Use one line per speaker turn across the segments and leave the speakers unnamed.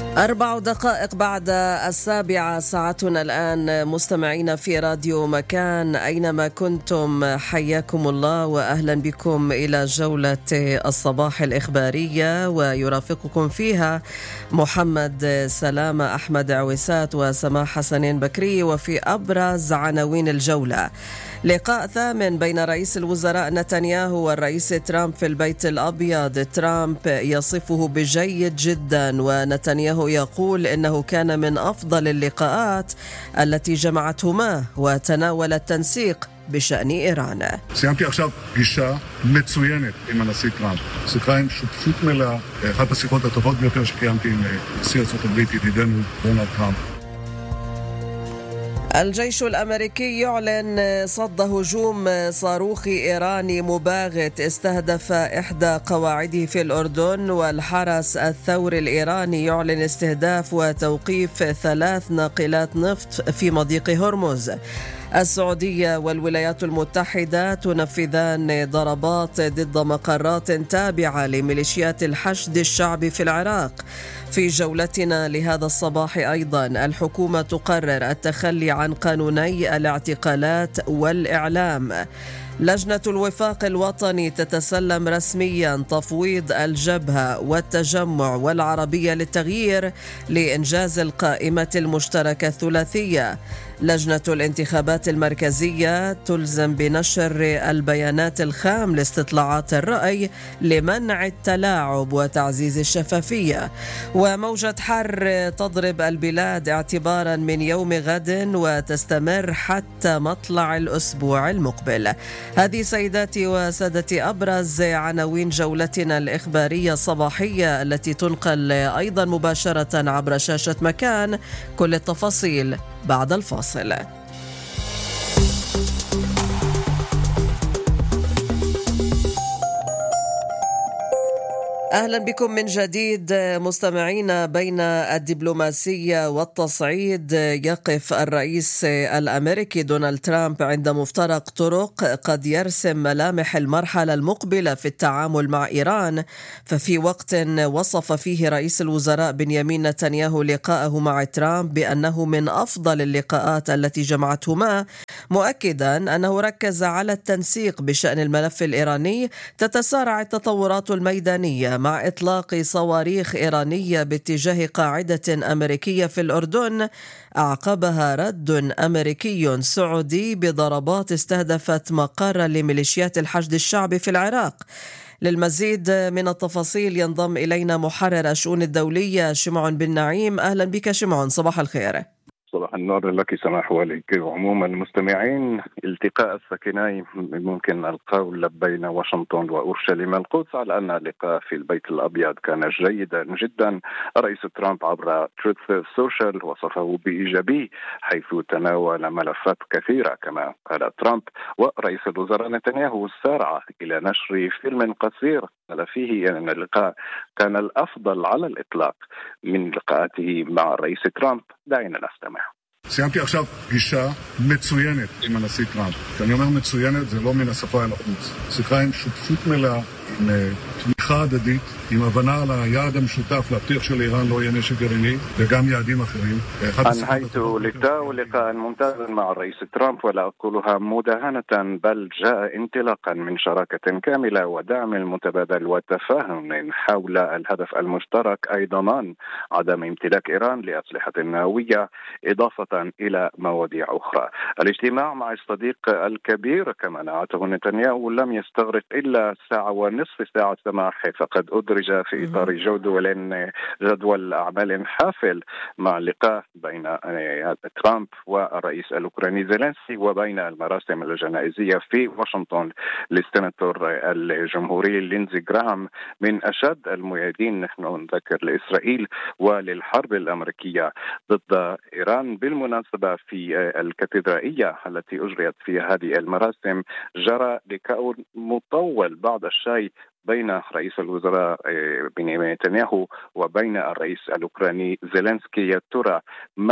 4 دقائق بعد 7 ساعتنا الآن مستمعين في راديو مكان أينما كنتم، حياكم الله وأهلا بكم إلى جولة الصباح الإخبارية، ويرافقكم فيها محمد سلامة، أحمد عويسات وسماح حسنين بكري. وفي أبرز عناوين الجولة: لقاء ثامن بين رئيس الوزراء نتنياهو والرئيس ترامب في البيت الأبيض. ترامب يصفه بجيد جدا، ونتنياهو يقول إنه كان من أفضل اللقاءات التي جمعتهما، وتناول التنسيق بشأن إيران.
סיימתי עכשיו פגישה מצוינת עם הנשיא טראמפ. שיחה עם שותפות מלאה, אחת השיחות הטובות ביותר שקיימתי עם נשיא ארצות הברית ידידנו דונלד טראמפ.
الجيش الأمريكي يعلن صد هجوم صاروخي إيراني مباغت استهدف إحدى قواعده في الأردن. والحرس الثوري الإيراني يعلن استهداف وتوقيف 3 ناقلات نفط في مضيق هرمز. السعودية والولايات المتحدة تنفذان ضربات ضد مقرات تابعة لميليشيات الحشد الشعبي في العراق. في جولتنا لهذا الصباح أيضا: الحكومة تقرر التخلي عن قانوني الاعتقالات والإعلام. لجنة الوفاق الوطني تتسلم رسميا تفويض الجبهة والتجمع والعربية للتغيير لإنجاز القائمة المشتركة الثلاثية. لجنة الانتخابات المركزية تلزم بنشر البيانات الخام لاستطلاعات الرأي لمنع التلاعب وتعزيز الشفافية. وموجة حر تضرب البلاد اعتبارا من يوم غد وتستمر حتى مطلع الأسبوع المقبل. هذه سيداتي وسادتي أبرز عناوين جولتنا الإخبارية الصباحية التي تنقل أيضا مباشرة عبر شاشة مكان. كل التفاصيل بعد الفاصل. أهلا بكم من جديد مستمعين. بين الدبلوماسية والتصعيد يقف الرئيس الأمريكي دونالد ترامب عند مفترق طرق قد يرسم ملامح المرحلة المقبلة في التعامل مع إيران. ففي وقت وصف فيه رئيس الوزراء بنيامين نتنياهو لقاءه مع ترامب بأنه من أفضل اللقاءات التي جمعتهما، مؤكدا أنه ركز على التنسيق بشأن الملف الإيراني. تتسارع التطورات الميدانية مع إطلاق صواريخ إيرانية باتجاه قاعدة أمريكية في الأردن، أعقبها رد أمريكي سعودي بضربات استهدفت مقر لميليشيات الحشد الشعبي في العراق. للمزيد من التفاصيل ينضم إلينا محرر الشؤون الدولية شمعون بن نعيم. أهلا بك شمعون، صباح الخير.
صباح النور لك سماح ولك وعموما المستمعين. التقاء الساكنين ممكن القول بين واشنطن وأورشليم القدس على أن اللقاء في البيت الأبيض كان جيدا جدا. الرئيس ترامب عبر تروث سوشيال وصفه بإيجابي حيث تناول ملفات كثيرة كما قال ترامب. ورئيس الوزراء نتنياهو سارع إلى نشر فيلم قصير قال فيه أن اللقاء كان الأفضل على الإطلاق من لقاءاته مع الرئيس ترامب. دعينا نستمع.
סיימתי עכשיו פגישה מצוינת עם הנשיא טראמפ. כשאני אומר מצוינת זה לא מן השפה אל החוץ. שיחה עם שותפות מלאה, עם תמיכה הדדית, עם הבנה על היעד המשותף להבטיח שלאיראן לא יהיה נשק גרעיני וגם יעדים אחרים.
أنهيت لقاء ممتازا مع الرئيس ترامب ولا أقولها مداهنة بل جاء انطلاقا من شراكة كاملة ودعم المتبادل وتفاهم حول الهدف المشترك أي ضمان عدم امتلاك إيران لأسلحة نووية إضافة إلى مواضيع أخرى. الاجتماع مع الصديق الكبير كما نعته نتنياهو لم يستغرق إلا ساعة ونصف ساعة سماح، فقد أدرج في إطار جدول أعمال حافل مع اللقاء بين ترامب والرئيس الأوكراني زيلينسكي وبين المراسم الجنائزية في واشنطن للسيناتور الجمهوري لينزي جراهام من أشد المؤيدين نحن نذكر لإسرائيل وللحرب الأمريكية ضد إيران. بالمناسبة في الكاتدرائية التي أجريت في هذه المراسم جرى لقاء مطول بعض الشيء بين رئيس الوزراء بنيامين نتنياهو وبين الرئيس الأوكراني زيلينسكي. يا ترى ماذا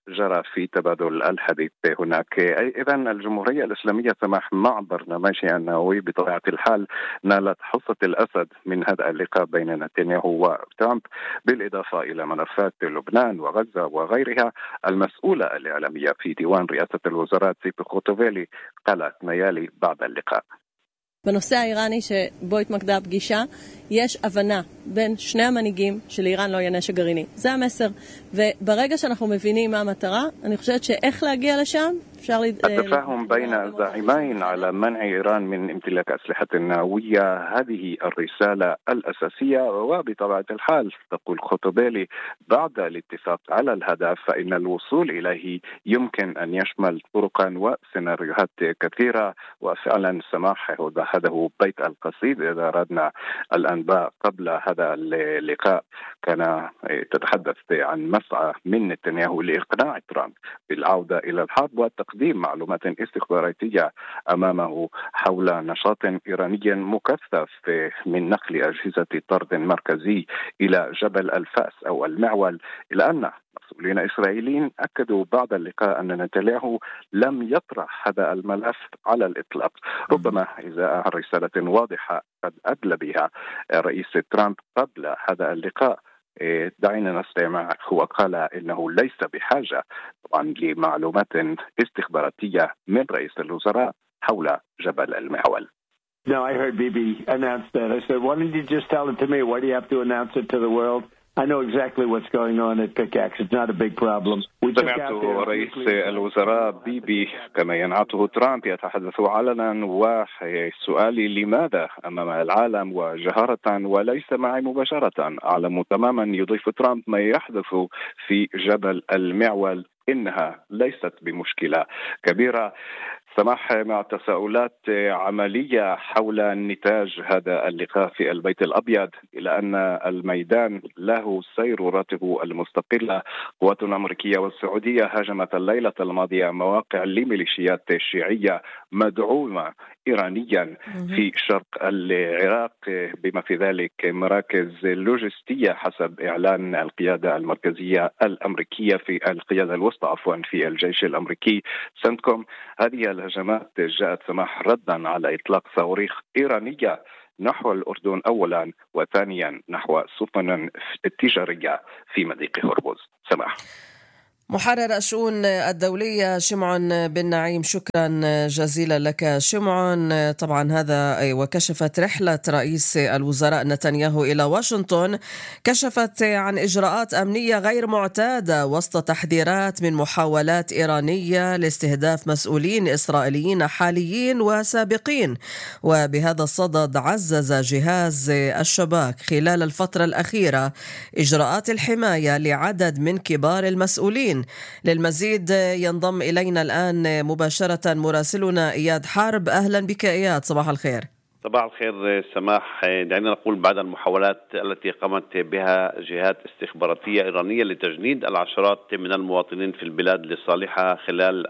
جرى في تبادل الحديث هناك. إذا الجمهورية الإسلامية سمح مع برنامجها النووي بطبيعة الحال نالت حصة الأسد من هذا اللقاء بين نتنياهو وترامب، بالإضافة إلى ملفات لبنان وغزة وغيرها. المسؤولة الإعلامية في ديوان رئاسة الوزراء ציפי חוטובלי قالت ميالي بعد اللقاء.
בנושא האיראני שבו התמקדה הפגישה, יש הבנה בין שני המנהיגים שלאיראן לא יהיה נשק גרעיני. זה המסר. וברגע שאנחנו מבינים מה המטרה, אני חושבת שאיך להגיע לשם, אפשר
التفاهم بين الزعيمين على منع إيران من امتلاك أسلحة نووية، هذه الرسالة الأساسية. وبطبيعة الحال تقول خطبالي بعد الاتفاق على الهدف فإن الوصول إليه يمكن أن يشمل طرقا وسيناريوهات كثيرة. وفعلا سماح هذا بيت القصيد إذا أردنا الأنباء قبل هذا اللقاء كان تتحدث عن مسعى من نتنياهو لإقناع ترامب بالعودة إلى الحرب وتقديم معلومات استخباراتية أمامه حول نشاط إيراني مكثف من نقل أجهزة طرد مركزي إلى جبل الفأس أو المعول. إلى أن مسؤولين إسرائيليين أكدوا بعد اللقاء أن نتنياهو لم يطرح هذا الملف على الإطلاق، ربما إزاء رسالة واضحة قد أدلى بها رئيس ترامب قبل هذا اللقاء. دعينا نستمع. هو قال إنه ليس بحاجة طبعا لمعلومات استخباراتية من رئيس الوزراء حول جبل المعول.
No, I heard Bibi announce that. I said, why didn't you just tell it to me? Why do you have to announce it to the world? I know exactly what's going on at Pickaxe. It's not a big problem.
سمعت رئيس الوزراء بيبي كما ينعته ترامب يتحدث علنا، وسؤالي لماذا أمام العالم وجهارة وليس معي مباشرة. أعلم تماما، يضيف ترامب، ما يحدث في جبل المعول إنها ليست بمشكلة كبيرة. سمح مع تساؤلات عملية حول نتاج هذا اللقاء في البيت الأبيض، إلى أن الميدان له سيروراته المستقلة. قواتنا الأمريكية والسعودية هاجمت الليلة الماضية مواقع لميليشيات شيعية مدعومة إيرانيا في شرق العراق، بما في ذلك مراكز لوجستية حسب إعلان القيادة المركزية الأمريكية في القيادة الوسطى في الجيش الأمريكي سنتكوم. هذه الهجمات جاءت سماح ردا على إطلاق صواريخ إيرانية نحو الأردن أولا، وثانيا نحو سفن تجارية في مضيق هرمز. سماح.
محرر الشؤون الدولية شمعون بن نعيم، شكرا جزيلا لك شمعون. طبعا هذا وكشفت رحلة رئيس الوزراء نتنياهو إلى واشنطن، كشفت عن إجراءات أمنية غير معتادة وسط تحذيرات من محاولات إيرانية لاستهداف مسؤولين إسرائيليين حاليين وسابقين. وبهذا الصدد عزز جهاز الشباك خلال الفترة الأخيرة إجراءات الحماية لعدد من كبار المسؤولين. للمزيد ينضم إلينا الآن مباشرة مراسلنا إياد حرب. أهلا بك إياد، صباح الخير.
صباح الخير سماح. دعينا نقول بعد المحاولات التي قامت بها جهات استخباراتية إيرانية لتجنيد العشرات من المواطنين في البلاد لصالحها خلال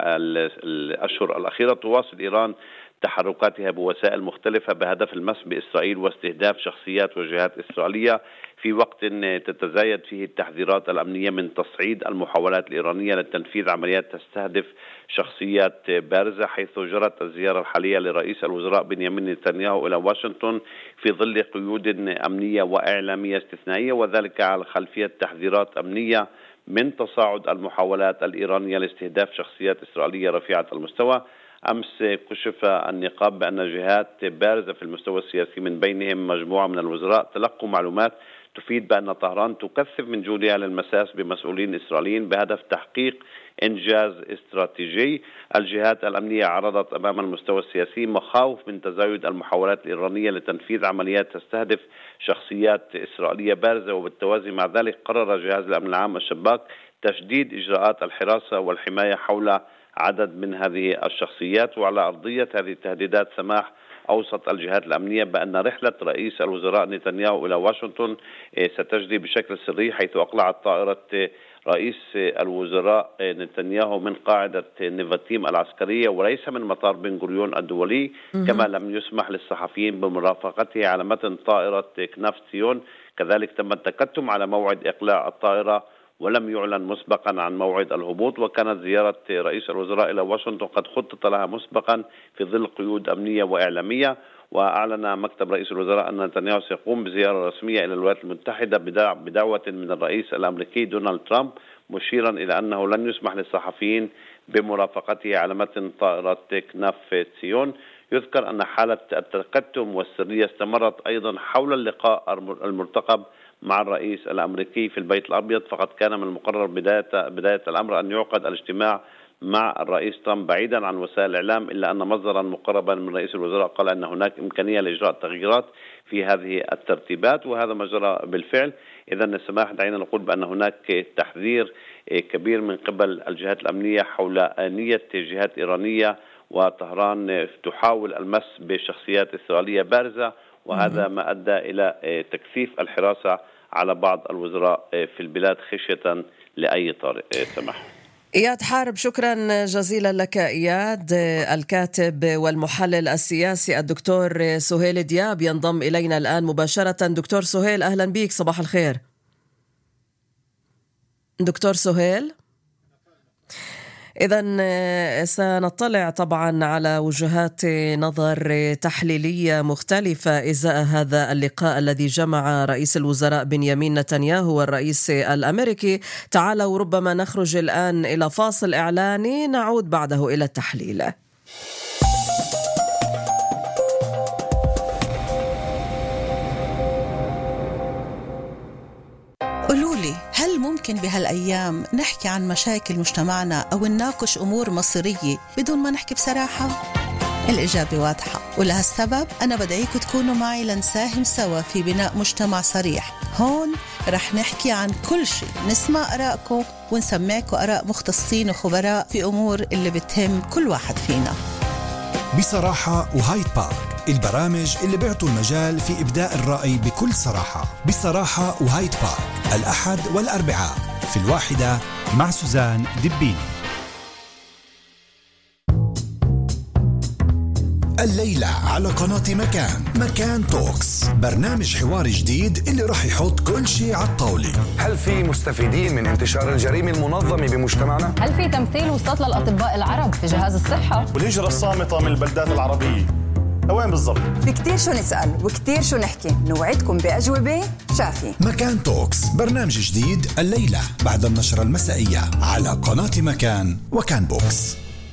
الأشهر الأخيرة، تواصل إيران تحركاتها بوسائل مختلفة بهدف المس بإسرائيل واستهداف شخصيات وجهات إسرائيلية في وقت تتزايد فيه التحذيرات الأمنية من تصعيد المحاولات الإيرانية لتنفيذ عمليات تستهدف شخصيات بارزة، حيث جرت الزيارة الحالية لرئيس الوزراء بنيامين نتنياهو إلى واشنطن في ظل قيود أمنية وإعلامية استثنائية، وذلك على خلفية تحذيرات أمنية من تصاعد المحاولات الإيرانية لاستهداف شخصيات إسرائيلية رفيعة المستوى. أمس كشف النقاب بأن جهات بارزة في المستوى السياسي من بينهم مجموعة من الوزراء تلقوا معلومات تفيد بأن طهران تكثف من جهودها للمساس بمسؤولين إسرائيليين بهدف تحقيق إنجاز استراتيجي. الجهات الأمنية عرضت أمام المستوى السياسي مخاوف من تزايد المحاولات الإيرانية لتنفيذ عمليات تستهدف شخصيات إسرائيلية بارزة، وبالتوازي مع ذلك قرر جهاز الأمن العام الشباك تشديد إجراءات الحراسة والحماية حول عدد من هذه الشخصيات. وعلى أرضية هذه التهديدات سماح أوصت الجهات الأمنية بأن رحلة رئيس الوزراء نتنياهو إلى واشنطن ستجري بشكل سري، حيث أقلعت طائرة رئيس الوزراء نتنياهو من قاعدة نيفاتيم العسكرية وليس من مطار بن غوريون الدولي، كما لم يسمح للصحفيين بمرافقته على متن طائرة كناف سيون. كذلك تم التكتم على موعد إقلاع الطائرة ولم يعلن مسبقا عن موعد الهبوط. وكانت زيارة رئيس الوزراء إلى واشنطن قد خطط لها مسبقا في ظل قيود أمنية وإعلامية. وأعلن مكتب رئيس الوزراء أن نتنياهو سيقوم بزيارة رسمية إلى الولايات المتحدة بدعوة من الرئيس الأمريكي دونالد ترامب، مشيرا إلى أنه لن يسمح للصحفيين بمرافقته على متن طائرة كناف سيون. يذكر أن حالة التكتم والسرية استمرت أيضا حول اللقاء المرتقب مع الرئيس الأمريكي في البيت الأبيض، فقد كان من المقرر بداية الأمر أن يعقد الاجتماع مع الرئيس ترامب بعيدا عن وسائل الإعلام، إلا أن مصدرا مقربا من رئيس الوزراء قال أن هناك إمكانية لإجراء تغييرات في هذه الترتيبات، وهذا ما جرى بالفعل. إذا السماح دعينا نقول بأن هناك تحذير كبير من قبل الجهات الأمنية حول نية جهات إيرانية وطهران تحاول المس بشخصيات إسرائيلية بارزة، وهذا ما أدى إلى تكثيف الحراسة على بعض الوزراء في البلاد خشية لأي طارئ. سمح
إياد حارب، شكرا جزيلا لك. إياد، الكاتب والمحلل السياسي الدكتور سهيل دياب ينضم إلينا الآن مباشرة. دكتور سهيل أهلا بك، صباح الخير. دكتور سهيل، إذن سنطلع طبعا على وجهات نظر تحليلية مختلفة إزاء هذا اللقاء الذي جمع رئيس الوزراء بنيامين نتنياهو والرئيس الأمريكي. تعالوا ربما نخرج الآن إلى فاصل إعلاني، نعود بعده إلى التحليل.
قولولي، هل ممكن بهالأيام نحكي عن مشاكل مجتمعنا أو نناقش أمور مصيرية بدون ما نحكي بصراحة؟ الإجابة واضحة، ولهالسبب أنا بدعيكم تكونوا معي لنساهم سوا في بناء مجتمع صريح. هون رح نحكي عن كل شيء، نسمع آرائكم ونسمعكم آراء مختصين وخبراء في أمور اللي بتهم كل واحد فينا.
بصراحة وهايد بارك، البرامج اللي بيعطوا المجال في إبداء الرأي بكل صراحة. بصراحة وهايد بارك، الأحد والأربعاء في 1 مع سوزان دبيني. الليلة على قناة مكان توكس، برنامج حواري جديد اللي راح يحط كل شيء على الطاولة.
هل في مستفيدين من انتشار الجريمة المنظمة بمجتمعنا؟
هل في تمثيل وسط للأطباء العرب في جهاز الصحة؟
والهجرة الصامتة من البلدات العربية وين بالضبط؟
في كتير شو نسأل وكتير شو نحكي، نوعدكم بأجوبة شافية.
مكان توكس، برنامج جديد الليلة بعد النشرة المسائية على قناة مكان وكان بوكس.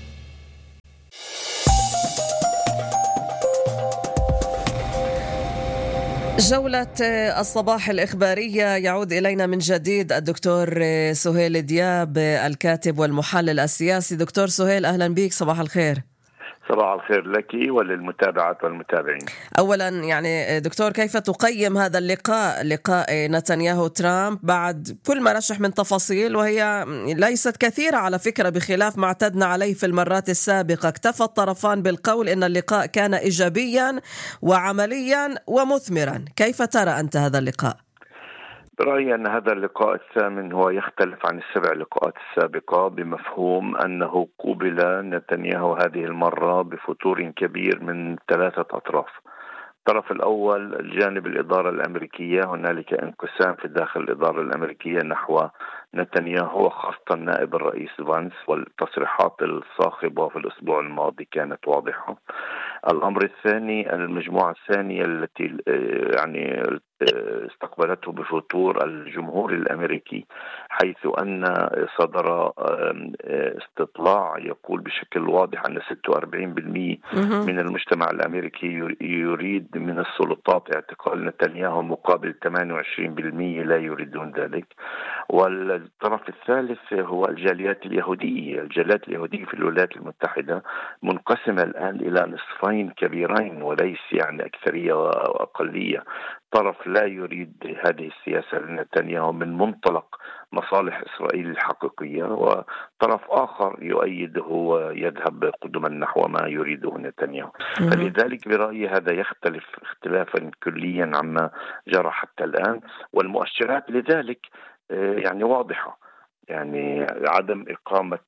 جولة الصباح الإخبارية يعود إلينا من جديد الدكتور سهيل دياب، الكاتب والمحلل السياسي. دكتور سهيل أهلا بك، صباح الخير.
صباح الخير لك وللمتابعات والمتابعين.
أولا يعني دكتور، كيف تقيم هذا لقاء نتنياهو ترامب بعد كل ما رشح من تفاصيل، وهي ليست كثيرة على فكرة بخلاف ما اعتدنا عليه في المرات السابقة؟ اكتفى الطرفان بالقول إن اللقاء كان إيجابيا وعمليا ومثمرا. كيف ترى أنت هذا اللقاء؟
برأيي أن هذا اللقاء الثامن هو يختلف عن السبع لقاءات السابقة بمفهوم أنه قوبل نتنياهو هذه المرة بفتور كبير من 3 أطراف. الطرف الأول الجانب الإدارة الأمريكية، هنالك انقسام في داخل الإدارة الأمريكية نحو نتنياهو وخاصة نائب الرئيس فانس، والتصريحات الصاخبة في الأسبوع الماضي كانت واضحة. الأمر الثاني المجموعة الثانية التي يعني استقبلته بفتور الجمهور الأمريكي، حيث أن صدر استطلاع يقول بشكل واضح أن 46% من المجتمع الأمريكي يريد من السلطات اعتقال نتنياهو مقابل 28% لا يريدون ذلك. والطرف الثالث هو الجاليات اليهودية. الجاليات اليهودية في الولايات المتحدة منقسمة الآن إلى نصفين كبيرين وليس يعني أكثرية وأقلية. طرف لا يريد هذه السياسة لنتنياهو من منطلق مصالح إسرائيل الحقيقية، وطرف آخر يؤيده ويذهب قدما نحو ما يريده نتنياهو. فلذلك برأيي هذا يختلف اختلافا كليا عما جرى حتى الآن، والمؤشرات لذلك يعني واضحة. يعني عدم إقامة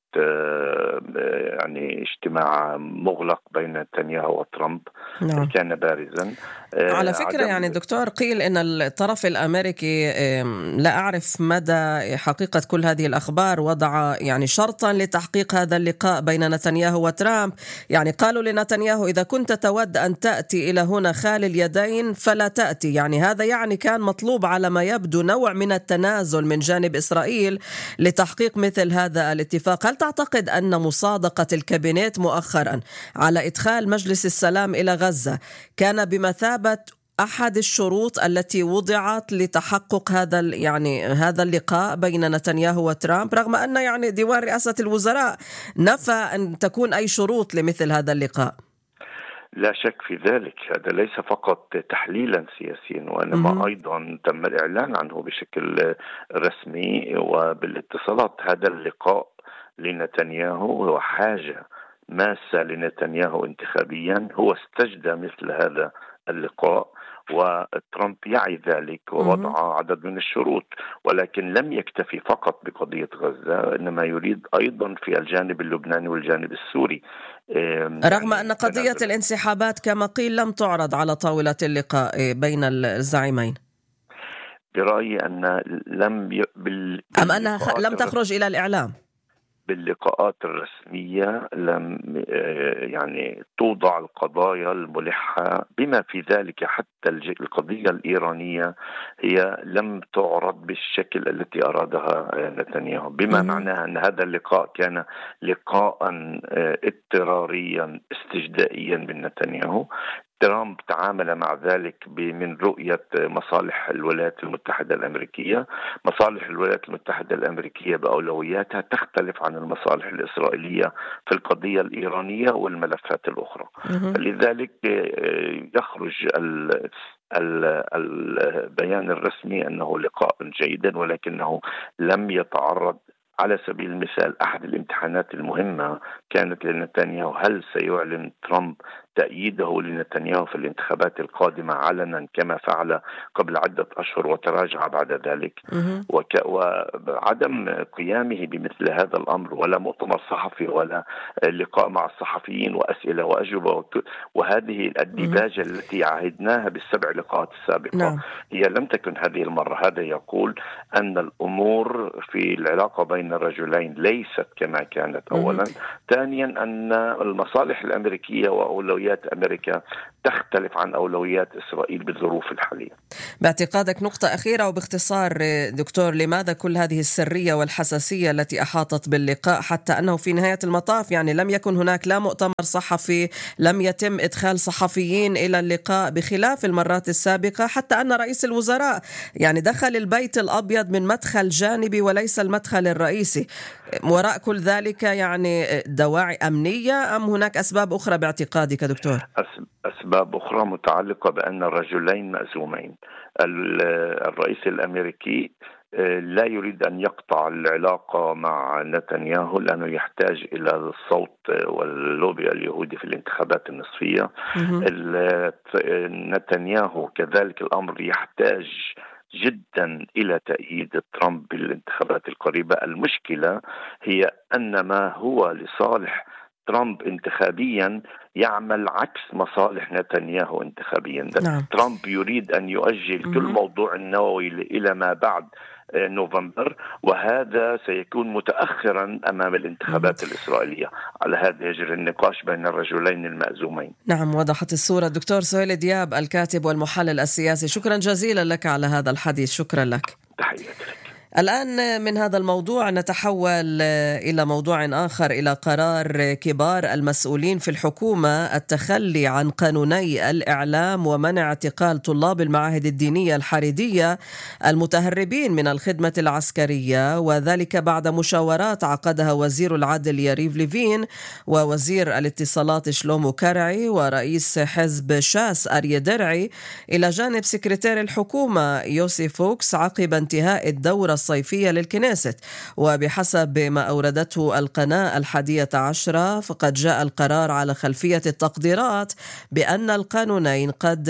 يعني اجتماع مغلق بين نتنياهو وترامب كان بارزا.
على فكرة يعني دكتور، قيل إن الطرف الأمريكي، لا أعرف مدى حقيقة كل هذه الأخبار، وضع يعني شرطا لتحقيق هذا اللقاء بين نتنياهو وترامب. يعني قالوا لنتنياهو إذا كنت تود أن تأتي إلى هنا خالي اليدين فلا تأتي. يعني هذا يعني كان مطلوب على ما يبدو نوع من التنازل من جانب إسرائيل لتحقيق مثل هذا الاتفاق. هل تعتقد أن مصادقة الكابينت مؤخرا على إدخال مجلس السلام إلى غزة كان بمثابة أحد الشروط التي وضعت لتحقق هذا اللقاء بين نتنياهو وترامب، رغم أن يعني ديوان رئاسة الوزراء نفى أن تكون أي شروط لمثل هذا اللقاء؟
لا شك في ذلك. هذا ليس فقط تحليلا سياسيا، وإنما أيضا تم الإعلان عنه بشكل رسمي وبالاتصالات. هذا اللقاء لنتنياهو هو حاجة ماسة لنتنياهو انتخابيا. هو استجدى مثل هذا اللقاء، وترامب يعي ذلك ووضع عدد من الشروط، ولكن لم يكتفي فقط بقضية غزة، إنما يريد أيضا في الجانب اللبناني والجانب السوري،
رغم أن قضية الانسحابات كما قيل لم تعرض على طاولة اللقاء بين الزعيمين.
برأيي أن
أم أنها لم تخرج إلى الإعلام؟
باللقاءات الرسمية لم يعني توضع القضايا الملحة، بما في ذلك حتى القضية الإيرانية هي لم تعرض بالشكل التي أرادها نتنياهو، بما معناه أن هذا اللقاء كان لقاء اضطراريا استجدائيا من نتنياهو. ترامب تعامل مع ذلك من رؤية مصالح الولايات المتحدة الأمريكية. مصالح الولايات المتحدة الأمريكية بأولوياتها تختلف عن المصالح الإسرائيلية في القضية الإيرانية والملفات الأخرى. لذلك يخرج البيان الرسمي أنه لقاء جيد، ولكنه لم يتعرض. على سبيل المثال أحد الامتحانات المهمة كانت لنتنياهو، هل سيعلن ترامب تأييده لنتنياهو في الانتخابات القادمة علنا كما فعل قبل عدة أشهر وتراجع بعد ذلك، وعدم قيامه بمثل هذا الأمر، ولا مؤتمر صحفي ولا لقاء مع الصحفيين وأسئلة وأجوبة، وهذه الديباجة التي عهدناها بالسبع لقاءات السابقة هي لم تكن هذه المرة. هذا يقول أن الأمور في العلاقة بين الرجلين ليست كما كانت أولا. ثانيا أن المصالح الأمريكية وأولويات أمريكا تختلف عن أولويات إسرائيل بالظروف الحالية.
باعتقادك، نقطة أخيرة وباختصار دكتور، لماذا كل هذه السرية والحساسية التي أحاطت باللقاء، حتى أنه في نهاية المطاف يعني لم يكن هناك لا مؤتمر صحفي، لم يتم إدخال صحفيين إلى اللقاء بخلاف المرات السابقة، حتى أن رئيس الوزراء يعني دخل البيت الأبيض من مدخل جانبي وليس المدخل الرئيسي. وراء كل ذلك يعني دواعي أمنية أم هناك أسباب أخرى باعتقادك دكتور؟
أسباب أخرى متعلقة بأن الرجلين مأزومين. الرئيس الأمريكي لا يريد أن يقطع العلاقة مع نتنياهو لأنه يحتاج إلى الصوت واللوبي اليهودي في الانتخابات النصفية. نتنياهو كذلك الأمر يحتاج جدا إلى تأييد ترامب بالانتخابات القريبة. المشكلة هي أن ما هو لصالح ترامب انتخابيا يعمل عكس مصالح نتنياهو انتخابيا. ترامب يريد أن يؤجل كل موضوع النووي إلى ما بعد نوفمبر، وهذا سيكون متأخرا أمام الانتخابات الإسرائيلية. على هذا يجري النقاش بين الرجلين المأزومين.
نعم، وضحت الصورة. دكتور سهيل دياب، الكاتب والمحلل السياسي، شكرا جزيلا لك على هذا الحديث. شكرا لك.
تحياتي لك.
الآن من هذا الموضوع نتحول إلى موضوع آخر، إلى قرار كبار المسؤولين في الحكومة التخلي عن قانوني الإعلام ومنع اعتقال طلاب المعاهد الدينية الحريدية المتهربين من الخدمة العسكرية، وذلك بعد مشاورات عقدها وزير العدل ياريف ليفين ووزير الاتصالات شلومو كرعي ورئيس حزب شاس أريا درعي إلى جانب سكرتير الحكومة يوسي فوكس عقب انتهاء الدورة الصيفية للكنيست. وبحسب ما أوردته القناة 11 فقد جاء القرار على خلفية التقديرات بأن القانونين قد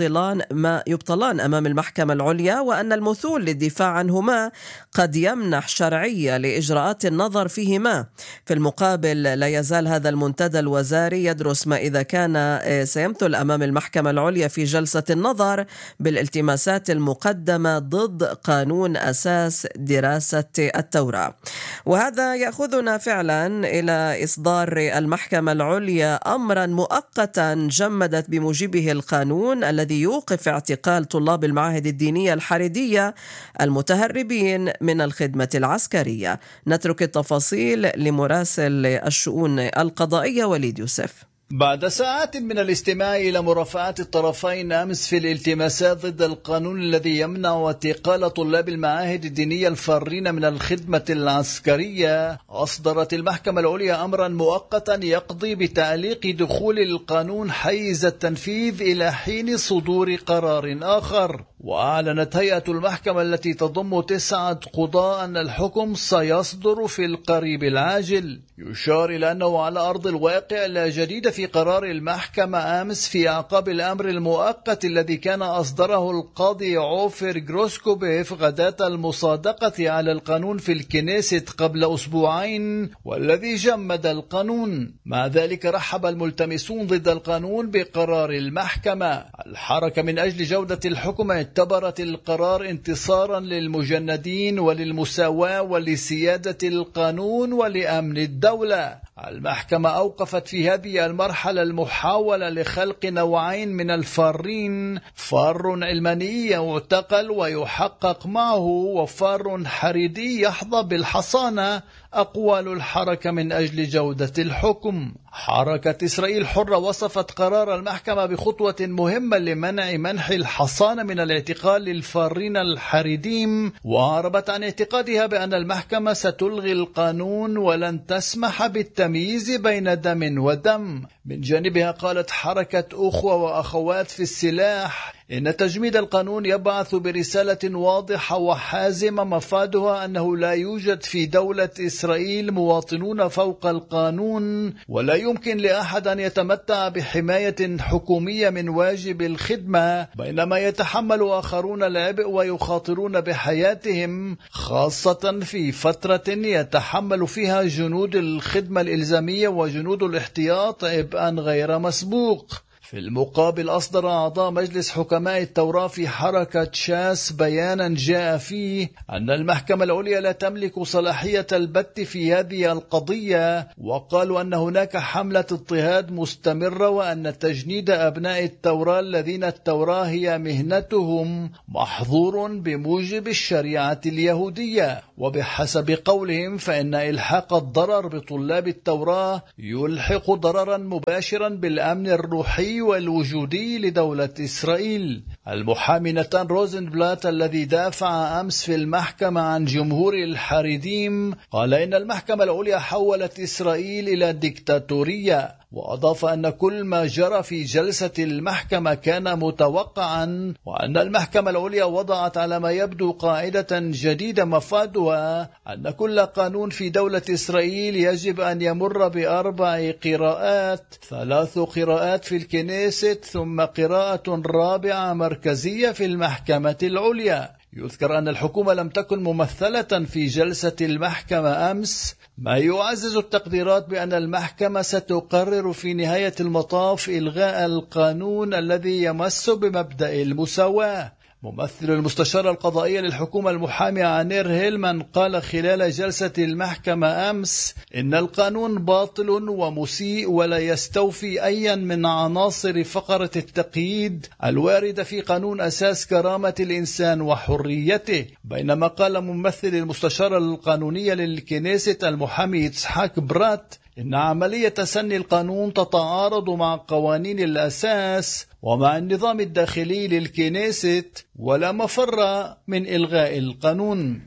يبطلان أمام المحكمة العليا، وأن المثول للدفاع عنهما قد يمنح شرعية لإجراءات النظر فيهما. في المقابل لا يزال هذا المنتدى الوزاري يدرس ما إذا كان سيمثل أمام المحكمة العليا في جلسة النظر بالالتماسات المقدمة ضد قانون أساس دراسة التوراة. وهذا يأخذنا فعلا إلى إصدار المحكمة العليا أمرا مؤقتا جمدت بموجبه القانون الذي يوقف اعتقال طلاب المعاهد الدينية الحريدية المتهربين من الخدمة العسكرية. نترك التفاصيل لمراسل الشؤون القضائية وليد يوسف.
بعد ساعات من الاستماع إلى مرافعات الطرفين أمس في الالتماسات ضد القانون الذي يمنع اعتقال طلاب المعاهد الدينية الفارين من الخدمة العسكرية، أصدرت المحكمة العليا أمرا مؤقتا يقضي بتعليق دخول القانون حيز التنفيذ إلى حين صدور قرار آخر. وأعلنت هيئة المحكمة التي تضم 9 قضاة أن الحكم سيصدر في القريب العاجل. يشار إلى أنه على أرض الواقع لا جديد في قرار المحكمة أمس في أعقاب الأمر المؤقت الذي كان أصدره القاضي عوفر جروسكوبيف غداة المصادقة على القانون في الكنيست قبل أسبوعين، والذي جمد القانون. مع ذلك رحب الملتمسون ضد القانون بقرار المحكمة. الحركة من أجل جودة الحكم اعتبرت القرار انتصارا للمجندين وللمساواة ولسيادة القانون ولأمن الدولة. المحكمة أوقفت في هذه المرحلة المحاولة لخلق نوعين من الفارين: فار علماني يعتقل ويحقق معه، وفار حريدي يحظى بالحصانة. أقوال الحركة من أجل جودة الحكم. حركة إسرائيل حرة وصفت قرار المحكمة بخطوة مهمة لمنع منح الحصانة من الاعتقال للفارين الحريديم، وعربت عن اعتقادها بأن المحكمة ستلغي القانون ولن تسمح بالتمييز بين دم ودم. من جانبها قالت حركة أخوة وأخوات في السلاح إن تجميد القانون يبعث برسالة واضحة وحازمة مفادها أنه لا يوجد في دولة إسرائيل مواطنون فوق القانون، ولا يمكن لأحد أن يتمتع بحماية حكومية من واجب الخدمة، بينما يتحمل آخرون العبء ويخاطرون بحياتهم، خاصة في فترة يتحمل فيها جنود الخدمة الإلزامية وجنود الاحتياط عبئا غير مسبوق. في المقابل أصدر أعضاء مجلس حكماء التوراة في حركة شاس بيانا جاء فيه أن المحكمة العليا لا تملك صلاحية البت في هذه القضية، وقالوا أن هناك حملة اضطهاد مستمرة، وأن تجنيد أبناء التوراة الذين التوراة هي مهنتهم محظور بموجب الشريعة اليهودية. وبحسب قولهم فإن إلحاق الضرر بطلاب التوراة يلحق ضررا مباشرا بالأمن الروحي والوجودي لدولة إسرائيل. المحامي نتان روزنبلات الذي دافع أمس في المحكمة عن جمهور الحريديم قال إن المحكمة العليا حولت إسرائيل إلى ديكتاتورية، وأضاف أن كل ما جرى في جلسة المحكمة كان متوقعا، وأن المحكمة العليا وضعت على ما يبدو قاعدة جديدة مفادها أن كل قانون في دولة إسرائيل يجب أن يمر ب4 قراءات، 3 قراءات في الكنيست ثم قراءة رابعة مركزية في المحكمة العليا. يذكر أن الحكومة لم تكن ممثلة في جلسة المحكمة أمس، ما يعزز التقديرات بأن المحكمة ستقرر في نهاية المطاف إلغاء القانون الذي يمس بمبدأ المساواة. ممثل المستشارة القضائية للحكومة المحامي عنير هيلمان قال خلال جلسة المحكمة أمس إن القانون باطل ومسيء ولا يستوفي أيا من عناصر فقرة التقييد الواردة في قانون أساس كرامة الإنسان وحريته. بينما قال ممثل المستشارة القانونية للكنيست المحامي يتسحاك برات إن عملية سن القانون تتعارض مع قوانين الأساس ومع النظام الداخلي للكنيست، ولا مفر من إلغاء القانون.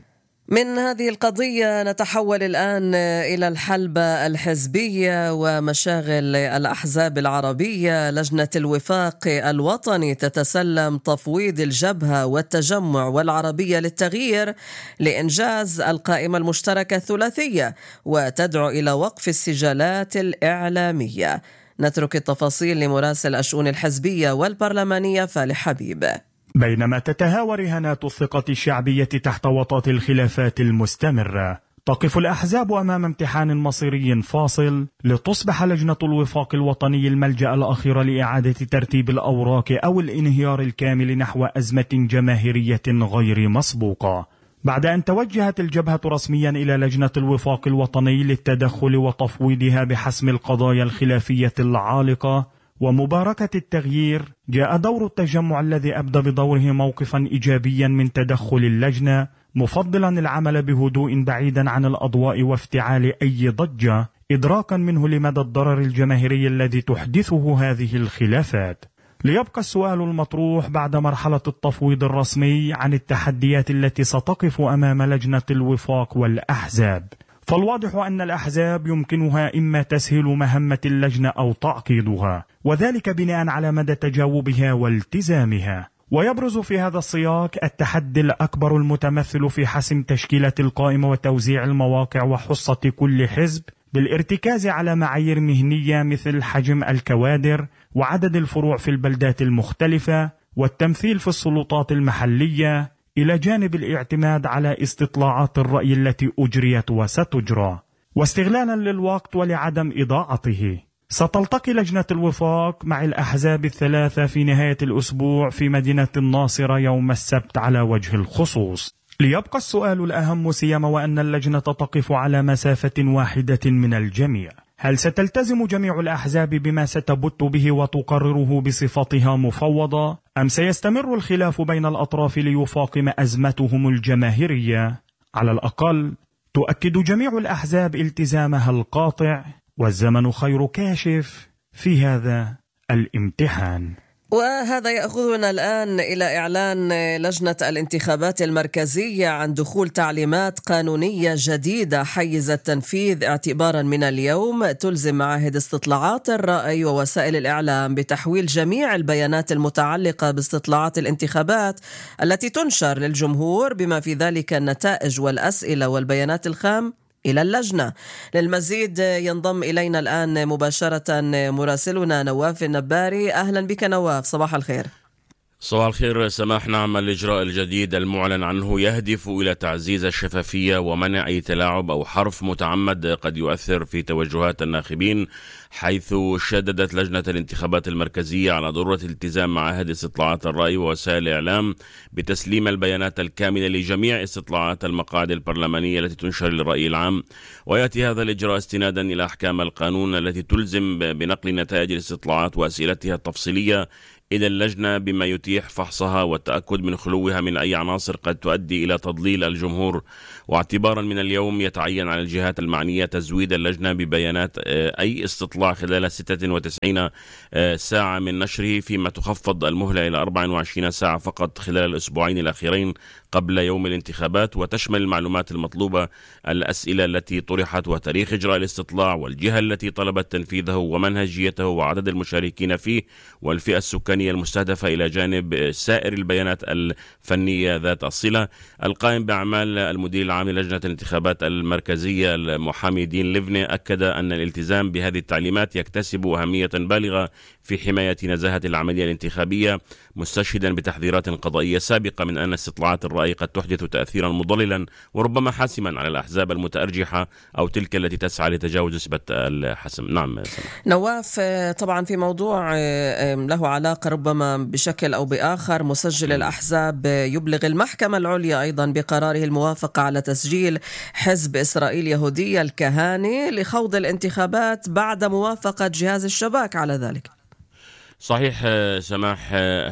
من هذه القضية نتحول الآن إلى الحلبة الحزبية ومشاغل الأحزاب العربية. لجنة الوفاق الوطني تتسلم تفويض الجبهة والتجمع والعربية للتغيير لإنجاز القائمة المشتركة الثلاثية وتدعو إلى وقف السجالات الإعلامية. نترك التفاصيل لمراسل الشؤون الحزبية والبرلمانية فالح حبيب.
بينما تتهاور هنات الثقة الشعبية تحت وطأة الخلافات المستمرة، تقف الأحزاب أمام امتحان مصيري فاصل لتصبح لجنة الوفاق الوطني الملجأ الأخير لإعادة ترتيب الأوراق أو الانهيار الكامل نحو أزمة جماهيرية غير مسبوقة. بعد أن توجهت الجبهة رسميا إلى لجنة الوفاق الوطني للتدخل وتفويضها بحسم القضايا الخلافية العالقة ومباركة التغيير، جاء دور التجمع الذي أبدى بدوره موقفا إيجابيا من تدخل اللجنة، مفضلا العمل بهدوء بعيدا عن الأضواء وافتعال أي ضجة، إدراكا منه لمدى الضرر الجماهيري الذي تحدثه هذه الخلافات. ليبقى السؤال المطروح بعد مرحلة التفويض الرسمي عن التحديات التي ستقف أمام لجنة الوفاق والأحزاب. فالواضح أن الأحزاب يمكنها إما تسهيل مهمة اللجنة أو تعقيدها، وذلك بناء على مدى تجاوبها والتزامها. ويبرز في هذا السياق التحدي الأكبر المتمثل في حسم تشكيلة القائمة وتوزيع المواقع وحصة كل حزب بالارتكاز على معايير مهنية مثل حجم الكوادر وعدد الفروع في البلدات المختلفة والتمثيل في السلطات المحلية، إلى جانب الاعتماد على استطلاعات الرأي التي أجريت وستجرى. واستغلالا للوقت ولعدم إضاعته، ستلتقي لجنة الوفاق مع الأحزاب الثلاثة في نهاية الأسبوع في مدينة الناصرة يوم السبت على وجه الخصوص. ليبقى السؤال الأهم سيما وأن اللجنة تقف على مسافة واحدة من الجميع، هل ستلتزم جميع الأحزاب بما ستبت به وتقرره بصفتها مفوضة، أم سيستمر الخلاف بين الأطراف ليفاقم أزمتهم الجماهيرية؟ على الأقل تؤكد جميع الأحزاب التزامها القاطع، والزمن خير كاشف في هذا الامتحان.
وهذا يأخذنا الآن إلى إعلان لجنة الانتخابات المركزية عن دخول تعليمات قانونية جديدة حيز التنفيذ اعتبارا من اليوم، تلزم معاهد استطلاعات الرأي ووسائل الإعلام بتحويل جميع البيانات المتعلقة باستطلاعات الانتخابات التي تنشر للجمهور بما في ذلك النتائج والأسئلة والبيانات الخام إلى اللجنة. للمزيد ينضم إلينا الآن مباشرة مراسلنا نواف النباري. أهلا بك نواف، صباح الخير.
صباح الخير سماح. نعم، الإجراء الجديد المعلن عنه يهدف إلى تعزيز الشفافية ومنع أي تلاعب أو حرف متعمد قد يؤثر في توجهات الناخبين، حيث شددت لجنة الانتخابات المركزية على ضرورة الالتزام معاهد استطلاعات الرأي ووسائل الإعلام بتسليم البيانات الكاملة لجميع استطلاعات المقاعد البرلمانية التي تنشر للرأي العام. ويأتي هذا الإجراء استنادا إلى أحكام القانون التي تلزم بنقل نتائج الاستطلاعات وأسئلتها التفصيلية إلى اللجنة بما يتيح فحصها والتأكد من خلوها من أي عناصر قد تؤدي إلى تضليل الجمهور. واعتبارا من اليوم يتعين على الجهات المعنية تزويد اللجنة ببيانات أي استطلاع خلال 96 ساعة من نشره، فيما تخفض المهلة إلى 24 ساعة فقط خلال الأسبوعين الأخيرين قبل يوم الانتخابات، وتشمل المعلومات المطلوبة الأسئلة التي طرحت وتاريخ إجراء الاستطلاع والجهة التي طلبت تنفيذه ومنهجيته وعدد المشاركين فيه والفئة السكانية المستهدفة، إلى جانب سائر البيانات الفنية ذات الصلة. القائم بأعمال المدير العام للجنة الانتخابات المركزية المحامي دين ليفني أكد أن الالتزام بهذه التعليمات يكتسب أهمية بالغة في حماية نزاهة العملية الانتخابية، مستشهدا بتحذيرات قضائية سابقة من أن استطلاعات الرأي قد تحدث تأثيرا مضللا وربما حاسما على الأحزاب المتأرجحة أو تلك التي تسعى لتجاوز نسبة الحسم. نعم
نواف، طبعا في موضوع له علاقة ربما بشكل أو بآخر، مسجل الأحزاب يبلغ المحكمة العليا أيضا بقراره الموافقة على تسجيل حزب إسرائيل يهودية الكهاني لخوض الانتخابات بعد موافقة جهاز الشباك على ذلك.
صحيح سماح،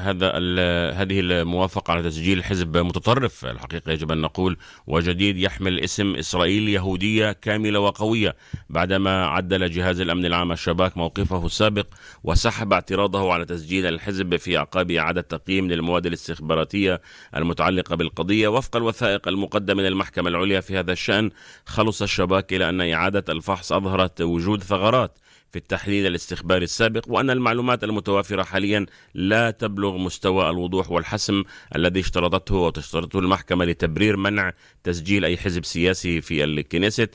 هذه الموافقة على تسجيل حزب متطرف الحقيقة يجب أن نقول وجديد يحمل اسم إسرائيل يهودية كاملة وقوية، بعدما عدل جهاز الأمن العام الشباك موقفه السابق وسحب اعتراضه على تسجيل الحزب في أعقاب إعادة تقييم للمواد الاستخباراتية المتعلقة بالقضية. وفق الوثائق المقدمة من المحكمة العليا في هذا الشأن، خلص الشباك إلى أن إعادة الفحص أظهرت وجود ثغرات في التحليل الاستخباري السابق، وأن المعلومات المتوافرة حاليا لا تبلغ مستوى الوضوح والحسم الذي اشترطته وتشترطه المحكمة لتبرير منع تسجيل أي حزب سياسي في الكنيست.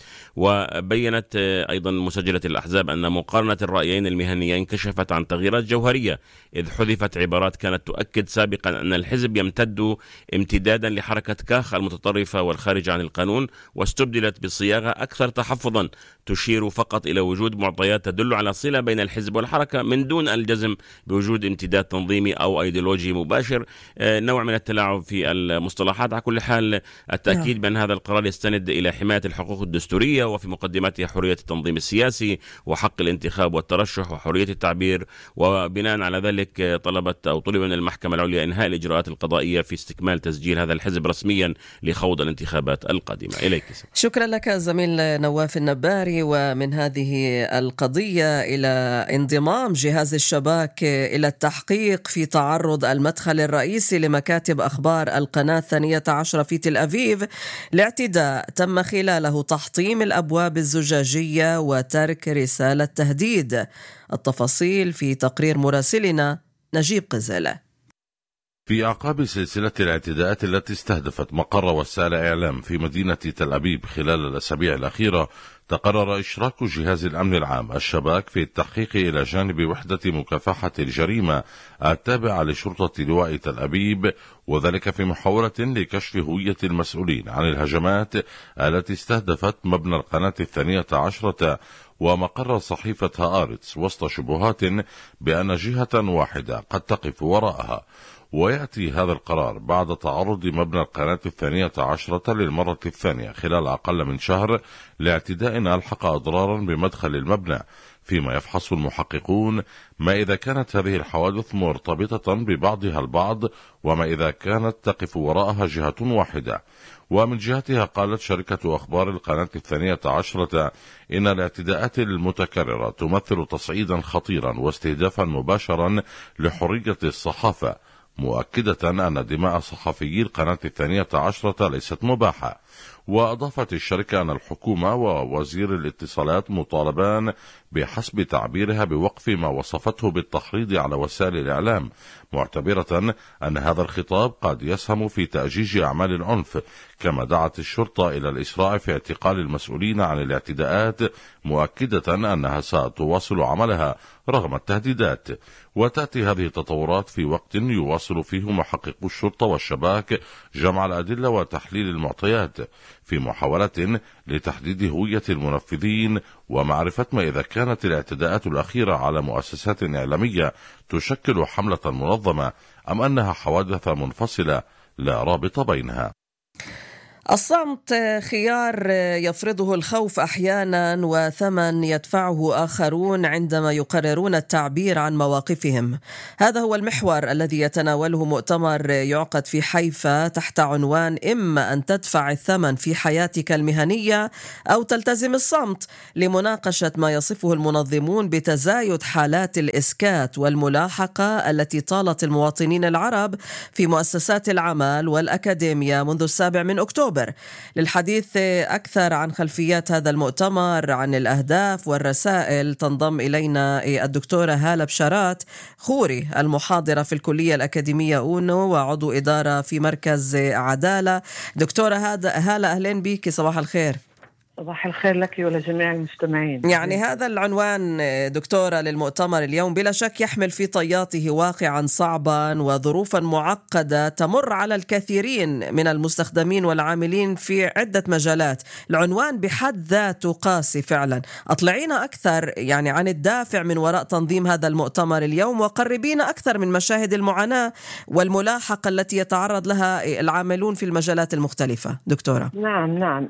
وبينت أيضا مسجلة الأحزاب أن مقارنة الرأيين المهنيين كشفت عن تغييرات جوهرية، إذ حذفت عبارات كانت تؤكد سابقا أن الحزب يمتد امتدادا لحركة كاخ المتطرفة والخارج عن القانون، واستبدلت بصياغة أكثر تحفظا تشير فقط إلى وجود معطيات تدل على صلة بين الحزب والحركة من دون الجزم بوجود امتداد تنظيمي أو أيديولوجي مباشر. نوع من التلاعب في المصطلحات. على كل حال التأكيد بأن هذا القرار يستند إلى حماية الحقوق الدستورية، وفي مقدمتها حرية التنظيم السياسي وحق الانتخاب والترشح وحرية التعبير، وبناء على ذلك طلب من المحكمة العليا إنهاء الإجراءات القضائية في استكمال تسجيل هذا الحزب رسميا لخوض الانتخابات القادمة. إليك.
شكرا لك زميل نواف النباري. ومن هذه القضية إلى انضمام جهاز الشباك إلى التحقيق في تعرض المدخل الرئيسي لمكاتب أخبار القناة 12 في تل أبيب لاعتداء تم خلاله تحطيم الأبواب الزجاجية وترك رسالة تهديد. التفاصيل في تقرير مراسلنا نجيب قزالة.
في أعقاب سلسلة الاعتداءات التي استهدفت مقر وسائل إعلام في مدينة تل أبيب خلال الأسابيع الأخيرة، تقرر إشراك جهاز الأمن العام الشباك في التحقيق إلى جانب وحدة مكافحة الجريمة التابعة لشرطة لواء تل أبيب، وذلك في محاولة لكشف هوية المسؤولين عن الهجمات التي استهدفت مبنى القناة 12 ومقر صحيفة هآرتس، وسط شبهات بأن جهة واحدة قد تقف وراءها. ويأتي هذا القرار بعد تعرض مبنى القناة 12 للمرة الثانية خلال أقل من شهر لاعتداء ألحق أضرارا بمدخل المبنى، فيما يفحص المحققون ما إذا كانت هذه الحوادث مرتبطة ببعضها البعض، وما إذا كانت تقف وراءها جهة واحدة. ومن جهتها قالت شركة أخبار القناة 12 إن الاعتداءات المتكررة تمثل تصعيدا خطيرا واستهدافا مباشرا لحرية الصحافة، مؤكدة أن دماء صحفيي القناة 12 ليست مباحة. وأضافت الشركة أن الحكومة ووزير الاتصالات مطالبان بحسب تعبيرها بوقف ما وصفته بالتحريض على وسائل الإعلام، معتبرة أن هذا الخطاب قد يسهم في تأجيج أعمال العنف، كما دعت الشرطة إلى الإسراع في اعتقال المسؤولين عن الاعتداءات، مؤكدة أنها ستواصل عملها رغم التهديدات. وتأتي هذه التطورات في وقت يواصل فيه محققو الشرطة والشباك جمع الأدلة وتحليل المعطيات في محاولة لتحديد هوية المنفذين ومعرفة ما إذا كانت الاعتداءات الأخيرة على مؤسسات إعلامية تشكل حملة منظمة أم أنها حوادث منفصلة لا رابط بينها.
الصمت خيار يفرضه الخوف أحيانا وثمن يدفعه آخرون عندما يقررون التعبير عن مواقفهم. هذا هو المحور الذي يتناوله مؤتمر يعقد في حيفا تحت عنوان إما أن تدفع الثمن في حياتك المهنية أو تلتزم الصمت، لمناقشة ما يصفه المنظمون بتزايد حالات الإسكات والملاحقة التي طالت المواطنين العرب في مؤسسات العمل والأكاديمية منذ 7 أكتوبر. للحديث أكثر عن خلفيات هذا المؤتمر، عن الأهداف والرسائل، تنضم إلينا الدكتورة هالة بشارات خوري، المحاضرة في الكلية الأكاديمية أونو وعضو إدارة في مركز عدالة. دكتورة هالة، أهلين بك، صباح الخير.
صباح الخير لك ولجميع المستمعين.
يعني هذا العنوان دكتورة للمؤتمر اليوم بلا شك يحمل في طياته واقعا صعبا وظروفا معقدة تمر على الكثيرين من المستخدمين والعاملين في عدة مجالات. العنوان بحد ذاته قاسي فعلا. أطلعينا أكثر يعني عن الدافع من وراء تنظيم هذا المؤتمر اليوم، وقربينا أكثر من مشاهد المعاناة والملاحقة التي يتعرض لها العاملون في المجالات المختلفة. دكتورة.
نعم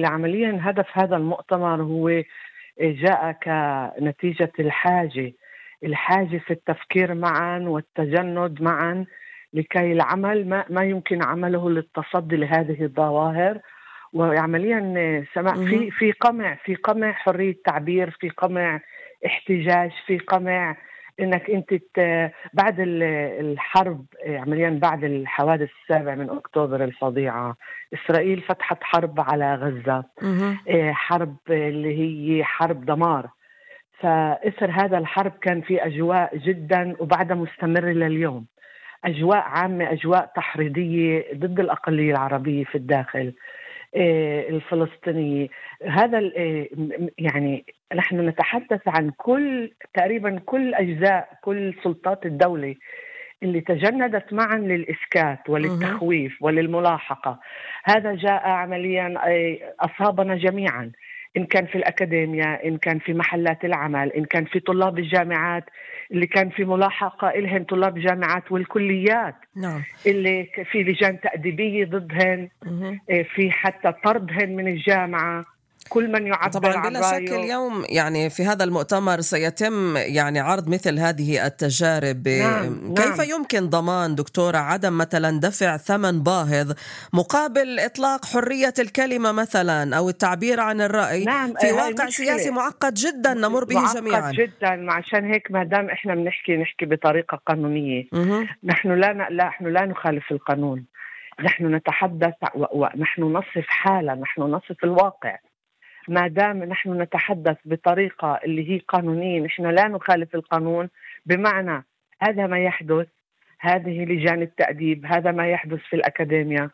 العملية هدف هذا المؤتمر هو جاء كنتيجة الحاجة الحاجة في التفكير معا والتجند معا لكي العمل ما يمكن عمله للتصدي لهذه الظواهر. وعمليا سمع في قمع حرية تعبير، في قمع احتجاج، في قمع انك انت بعد الحرب، عمليا بعد الحوادث 7 أكتوبر الفظيعة، اسرائيل فتحت حرب على غزة، حرب اللي هي حرب دمار. فإثر هذا الحرب كان في أجواء جدا وبعدها مستمرة لليوم، أجواء عامة، أجواء تحريضية ضد الأقلية العربية في الداخل الفلسطيني. هذا يعني نحن نتحدث عن تقريبا كل أجزاء، كل سلطات الدولة اللي تجندت معا للإسكات وللتخويف وللملاحقة. هذا جاء عمليا أصابنا جميعا، إن كان في الأكاديمية، إن كان في محلات العمل، إن كان في طلاب الجامعات اللي كان في ملاحقة إلهن، طلاب الجامعات والكليات اللي في لجان تأديبية ضدهن، في حتى طردهن من الجامعة. كل من يعبر
طبعا بلا شك اليوم يعني في هذا المؤتمر سيتم يعني عرض مثل هذه التجارب. كيف يمكن ضمان دكتورة عدم مثلا دفع ثمن باهظ مقابل إطلاق حرية الكلمة مثلا أو التعبير عن الرأي في واقع سياسي معقد جدا نمر به جميعا؟
معقد جدا. عشان هيك ما دام احنا نحكي بطريقة قانونية، نحن لا نخالف القانون، نحن نتحدث ونحن نصف حالة، نحن نصف الواقع. ما دام نحن نتحدث بطريقة اللي هي قانونية، نحن لا نخالف القانون، بمعنى هذا ما يحدث، هذه لجان التأديب، هذا ما يحدث في الأكاديمية.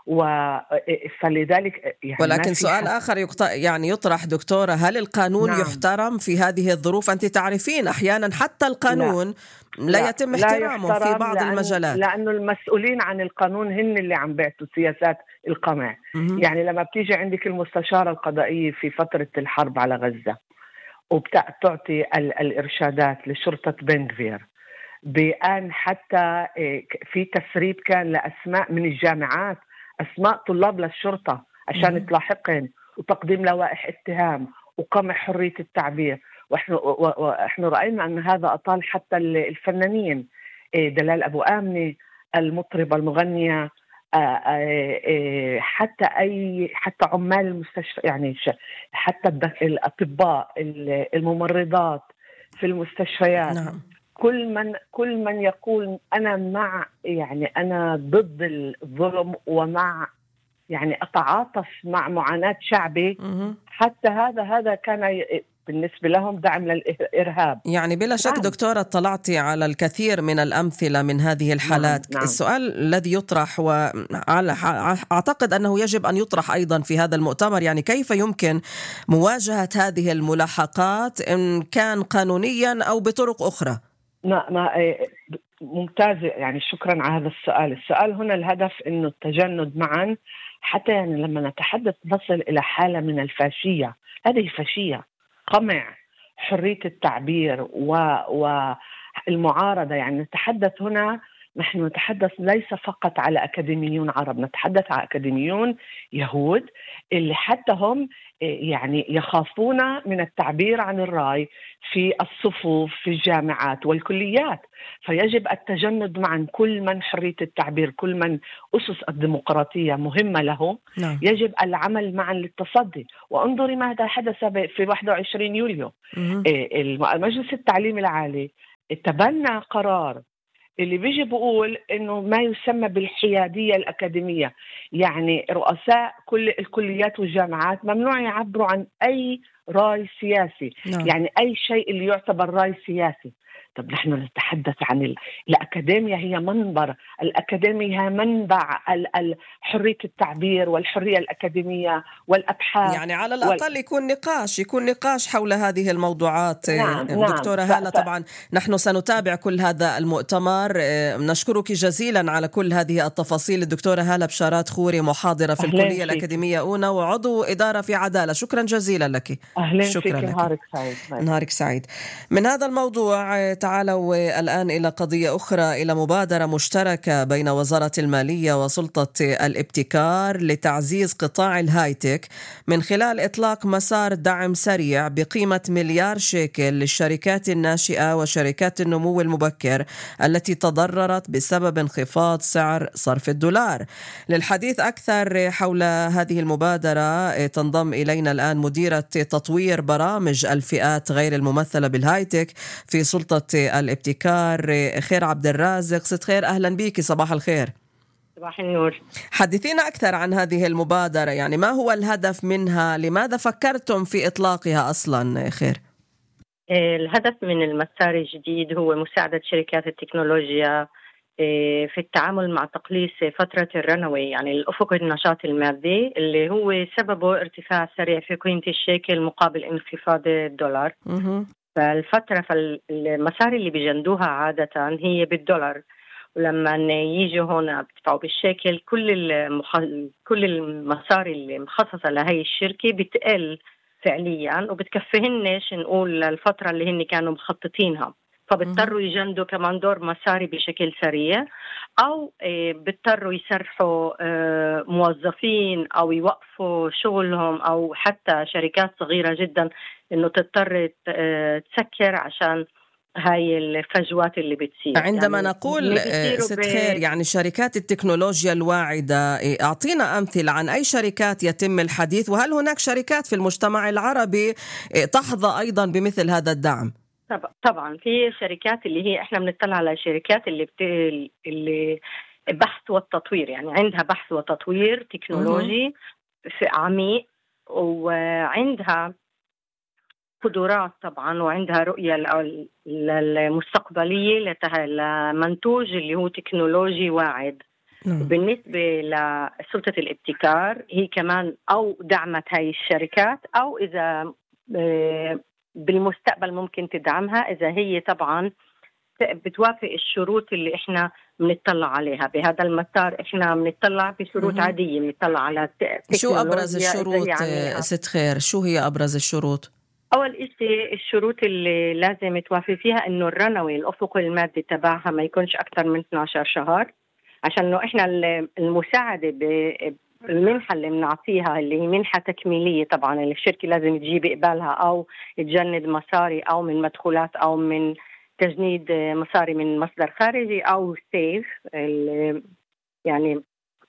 فلذلك يعني
ولكن سؤال آخر يعني يطرح دكتورة، هل القانون يحترم في هذه الظروف؟ أنت تعرفين أحيانا حتى القانون لا يتم احترامه في بعض المجالات،
لأنه المسؤولين عن القانون هن اللي عم بيعطوا سياسات القمع. يعني لما بتيجي عندك المستشارة القضائية في فترة الحرب على غزة وبتعطي الإرشادات لشرطة بن غفير، بأن حتى في تسريب كان لأسماء من الجامعات، أسماء طلاب للشرطة عشان تلاحقهم، وتقديم لوائح اتهام وقمع حرية التعبير. وإحنا رأينا أن هذا أطال حتى الفنانين، دلال أبو آمنة المطربة المغنية، حتى عمال المستشفى، يعني حتى الأطباء، الممرضات في المستشفيات. كل من يقول أنا مع، يعني أنا ضد الظلم ومع، يعني أتعاطف مع معاناة شعبي، حتى هذا كان بالنسبة لهم دعم للإرهاب.
يعني بلا شك دكتورة اطلعتي على الكثير من الأمثلة من هذه الحالات. السؤال الذي يطرح، وأعتقد أنه يجب أن يطرح أيضا في هذا المؤتمر، يعني كيف يمكن مواجهة هذه الملاحقات إن كان قانونيا أو بطرق أخرى؟
ممتاز، يعني شكرا على هذا السؤال. السؤال هنا الهدف إنه التجند معا، حتى يعني لما نتحدث نصل إلى حالة من الفاشية. هذه فاشية، قمع حرية التعبير والمعارضة. يعني نتحدث هنا، نحن نتحدث ليس فقط على أكاديميون عرب، نتحدث على أكاديميون يهود اللي حتى هم يعني يخافون من التعبير عن الرأي في الصفوف في الجامعات والكليات. فيجب التجند معا كل من حرية التعبير، كل من أسس الديمقراطية مهمة له. يجب العمل معا للتصدي. وانظري ماذا حدث في 21 يوليو. مجلس التعليم العالي تبنى قرار اللي بيجي بقول إنه ما يسمى بالحيادية الأكاديمية، يعني رؤساء كل الكليات والجامعات ممنوع يعبروا عن أي رأي سياسي. يعني أي شيء اللي يعتبر رأي سياسي. طب نحن نتحدث عن الأكاديمية، هي منبر، الأكاديمية هي منبع حرية التعبير والحرية الأكاديمية والأبحاث.
يعني على الأقل يكون نقاش حول هذه الموضوعات. دكتورة هالة، طبعا نحن سنتابع كل هذا المؤتمر. نشكرك جزيلا على كل هذه التفاصيل. الدكتورة هالة بشارات خوري، محاضرة في الكلية الأكاديمية أونا وعضو إدارة في عدالة. شكرا جزيلا لك.
أهلا فيك، نهارك سعيد.
نهارك سعيد. من هذا الموضوع تعالوا الآن إلى قضية أخرى، إلى مبادرة مشتركة بين وزارة المالية وسلطة الابتكار لتعزيز قطاع الهايتك من خلال إطلاق مسار دعم سريع بقيمة مليار شيكل للشركات الناشئة وشركات النمو المبكر التي تضررت بسبب انخفاض سعر صرف الدولار. للحديث أكثر حول هذه المبادرة تنضم إلينا الآن مديرة تطوير برامج الفئات غير الممثلة بالهايتك في سلطة الابتكار خير عبد الرازق. ست خير، أهلا بك، صباح الخير.
صباح النور.
حدثينا أكثر عن هذه المبادرة، يعني ما هو الهدف منها؟ لماذا فكرتم في إطلاقها أصلا خير؟
الهدف من المسار الجديد هو مساعدة شركات التكنولوجيا في التعامل مع تقليص فترة الرنوي، يعني الأفق النشاط المادي اللي هو سببه ارتفاع سريع في قيمة الشيكل مقابل انخفاض الدولار. فالمسار اللي بيجندوها عادة هي بالدولار، ولما يجوا هنا بيدفعوا بالشيكل كل المصاري اللي مخصصة لهي الشركة بتقل فعليا وبتكفيهنش نقول الفترة اللي هن كانوا مخططينها، فبيضطروا يجندوا كمان دور مساري بشكل سريع، أو بيضطروا يسرحوا موظفين أو يوقفوا شغلهم، أو حتى شركات صغيرة جدا إنه تضطر تسكر عشان هاي الفجوات اللي بتصير.
عندما يعني نقول ست خير يعني شركات التكنولوجيا الواعدة، أعطينا أمثلة عن أي شركات يتم الحديث، وهل هناك شركات في المجتمع العربي تحظى أيضا بمثل هذا الدعم؟
طبعا في شركات اللي هي احنا بنطلع على شركات اللي بحث والتطوير، يعني عندها بحث وتطوير تكنولوجي في عميق، وعندها قدرات طبعا، وعندها رؤية المستقبلية لمنتوج اللي هو تكنولوجي واعد. بالنسبة لسلطة الابتكار هي كمان أو دعمت هاي الشركات، أو إذا بالمستقبل ممكن تدعمها إذا هي طبعا بتوافق الشروط اللي إحنا بنطلع عليها. بهذا المسار إحنا بنطلع بشروط عادية، بنطلع على
شو أبرز الشروط يعني ست خير؟ شو هي أبرز الشروط؟
أول إشي الشروط اللي لازم توافي فيها إنه الرنوي الأفق المادي تبعها ما يكونش أكتر من 12 شهر، عشان إنه إحنا المساعدة المنحة اللي بنعطيها اللي هي منحة تكميلية، طبعا اللي الشركة لازم تجيب قبالها أو تجند مصاري أو من مدخولات أو من تجنيد مصاري من مصدر خارجي أو سيف، يعني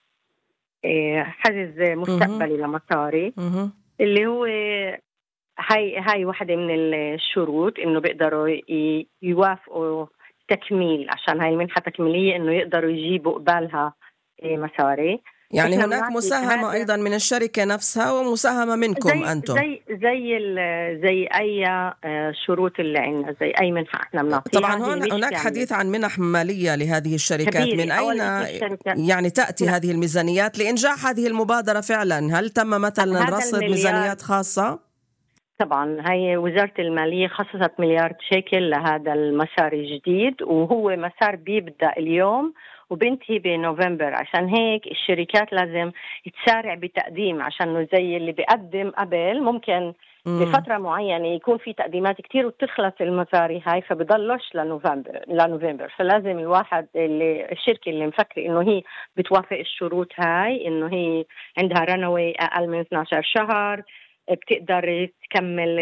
حجز مستقبلي لمصاري، اللي هو هاي واحدة من الشروط إنه بيقدروا يوافقوا تكميل، عشان هاي منحة تكميلية إنه يقدروا يجيبوا قبالها مصاري.
يعني هناك مساهمة أيضا من الشركة نفسها ومساهمة منكم أنتم،
زي أي شروط اللي عندنا، زي أي منحة احنا بنعطيها.
طبعا هناك حديث عن منح مالية لهذه الشركات، من أين يعني تأتي هذه الميزانيات لإنجاح هذه المبادرة فعلا؟ هل تم مثلا رصد ميزانيات خاصة؟
طبعا هي وزارة المالية خصصت مليار شيكل لهذا المسار الجديد، وهو مسار بيبدأ اليوم وبنتهي بنوفمبر، عشان هيك الشركات لازم تسارع بتقديم، عشان زي اللي بيقدم قبل ممكن لفترة معينة يكون في تقديمات كتير وتخلص المصاري هاي، فبضلش لنوفمبر. فلازم الواحد الشركة اللي مفكر إنه هي بتوافق الشروط هاي، إنه هي عندها رنوي أقل من 12 شهر، بتقدر تكمل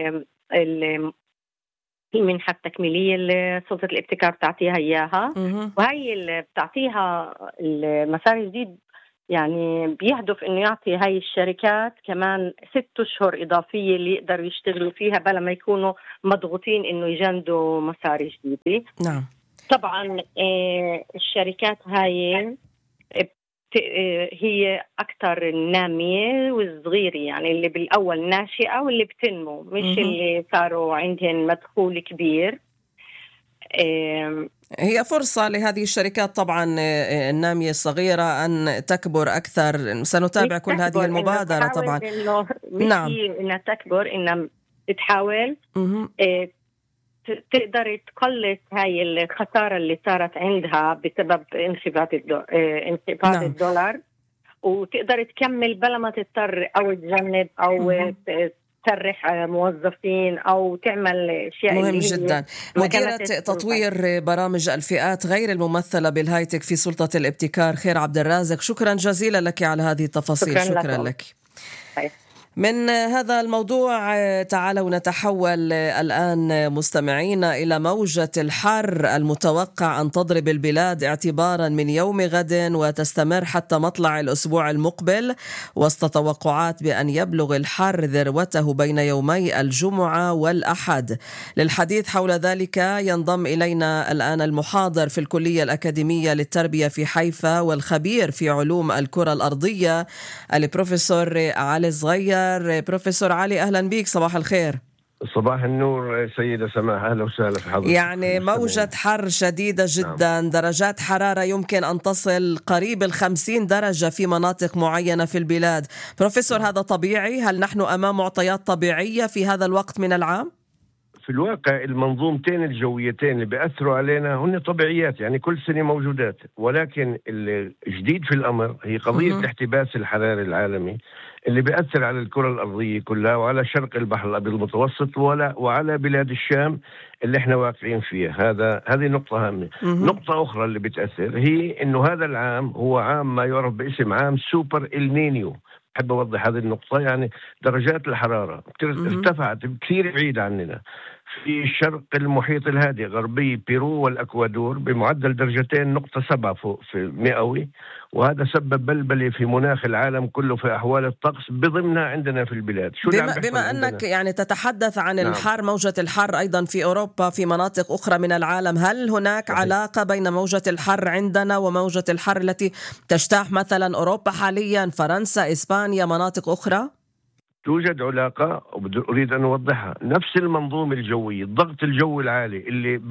المنحة التكميلية اللي سلطة الابتكار بتعطيها إياها. وهي اللي بتعطيها المسار الجديد يعني بيهدف إنه يعطي هاي الشركات كمان 6 أشهر إضافية اللي يقدروا يشتغلوا فيها بلا ما يكونوا مضغوطين إنه يجندوا مسار جديد.
نعم.
طبعا الشركات هاي هي أكتر نامية والصغيرة، يعني اللي بالأول ناشئة واللي بتنمو، مش اللي صاروا عندهن مدخول كبير.
هي فرصة لهذه الشركات طبعا النامية الصغيرة أن تكبر أكثر. سنتابع كل هذه المبادرة طبعا.
نعم. إنها تكبر، إنها تحاول تقدر تقلص هاي الخسارة اللي صارت عندها بسبب انخفاض الدولار، وتقدر تكمل بلا ما تضطر أو تجند أو تسرح موظفين أو تعمل أشياء
مهم جدا. مديرة تطوير برامج الفئات غير الممثلة بالهايتك في سلطة الابتكار خير عبد الرازق، شكرا جزيلا لك على هذه التفاصيل. شكرا لك. من هذا الموضوع تعالوا نتحول الآن مستمعينا إلى موجة الحر المتوقع أن تضرب البلاد اعتبارا من يوم غد وتستمر حتى مطلع الأسبوع المقبل، وسط توقعات بأن يبلغ الحر ذروته بين يومي الجمعة والأحد. للحديث حول ذلك ينضم إلينا الآن المحاضر في الكلية الأكاديمية للتربية في حيفا والخبير في علوم الكرة الأرضية البروفيسور علي الصغير. بروفيسور علي أهلا بك، صباح الخير.
صباح النور سيدة سماح، أهلا وسهلا في حضرتك.
يعني موجة حر شديدة جدا. نعم. درجات حرارة يمكن أن تصل قريب 50 درجة في مناطق معينة في البلاد. بروفيسور هذا طبيعي؟ هل نحن أمام معطيات طبيعية في هذا الوقت من العام؟
في الواقع المنظومتين الجويتين اللي بيأثروا علينا هن طبيعيات، يعني كل سنة موجودات، ولكن الجديد في الأمر هي قضية الاحتباس الحراري العالمي اللي بيأثر على الكرة الأرضية كلها وعلى شرق البحر الأبيض المتوسط وعلى بلاد الشام اللي احنا واقعين فيها. هذه نقطة هامة. نقطة أخرى اللي بتأثر هي إنه هذا العام هو عام ما يعرف باسم عام سوبر النينيو. أحب أوضح هذه النقطة. يعني درجات الحرارة ارتفعت كثير بعيد عننا في شرق المحيط الهادئ غربي بيرو والأكوادور بمعدل 2.7 فوق في مئوي، وهذا سبب بلبلة في مناخ العالم كله في أحوال الطقس بضمنها عندنا في البلاد.
بما أنك يعني تتحدث عن الحر، موجة الحر أيضا في أوروبا في مناطق أخرى من العالم، هل هناك علاقة بين موجة الحر عندنا وموجة الحر التي تجتاح مثلا أوروبا حاليا، فرنسا، إسبانيا، مناطق أخرى؟
توجد علاقة أريد أن أوضحها. نفس المنظومة الجوية، الضغط الجوي العالي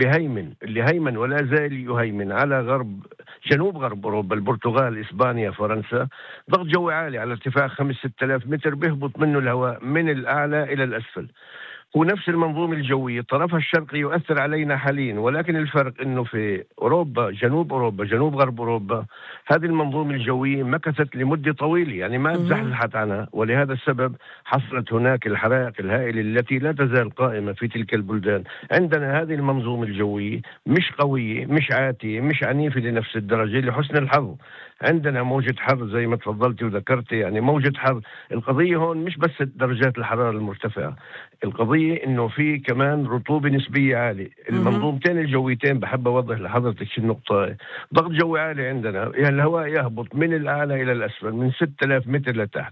اللي هيمن ولا زال يهيمن على جنوب غرب أوروبا، البرتغال، إسبانيا، فرنسا، ضغط جوي عالي على ارتفاع 5-6,000 متر بيهبط منه الهواء من الأعلى إلى الأسفل. هو نفس المنظومة الجوية، طرفها الشرقي يؤثر علينا حاليا، ولكن الفرق أنه في أوروبا، جنوب غرب أوروبا، هذه المنظومة الجوية مكثت لمدة طويلة، يعني ما تزحزحت عنها، ولهذا السبب حصلت هناك الحرائق الهائلة التي لا تزال قائمة في تلك البلدان. عندنا هذه المنظومة الجوية مش قوية، مش عاتية، مش عنيفة لنفس الدرجة. لحسن الحظ عندنا موجة حر زي ما تفضلتي وذكرتي، يعني موجة حر. القضية هون مش بس درجات الحرارة المرتفعة، القضية انه في كمان رطوبة نسبية عالية. المنظومتين الجويتين بحب اوضح لحضرتك شو النقطة. ضغط جوي عالي عندنا، الهواء يهبط من الاعلى الى الاسفل من 6,000 متر لتحت،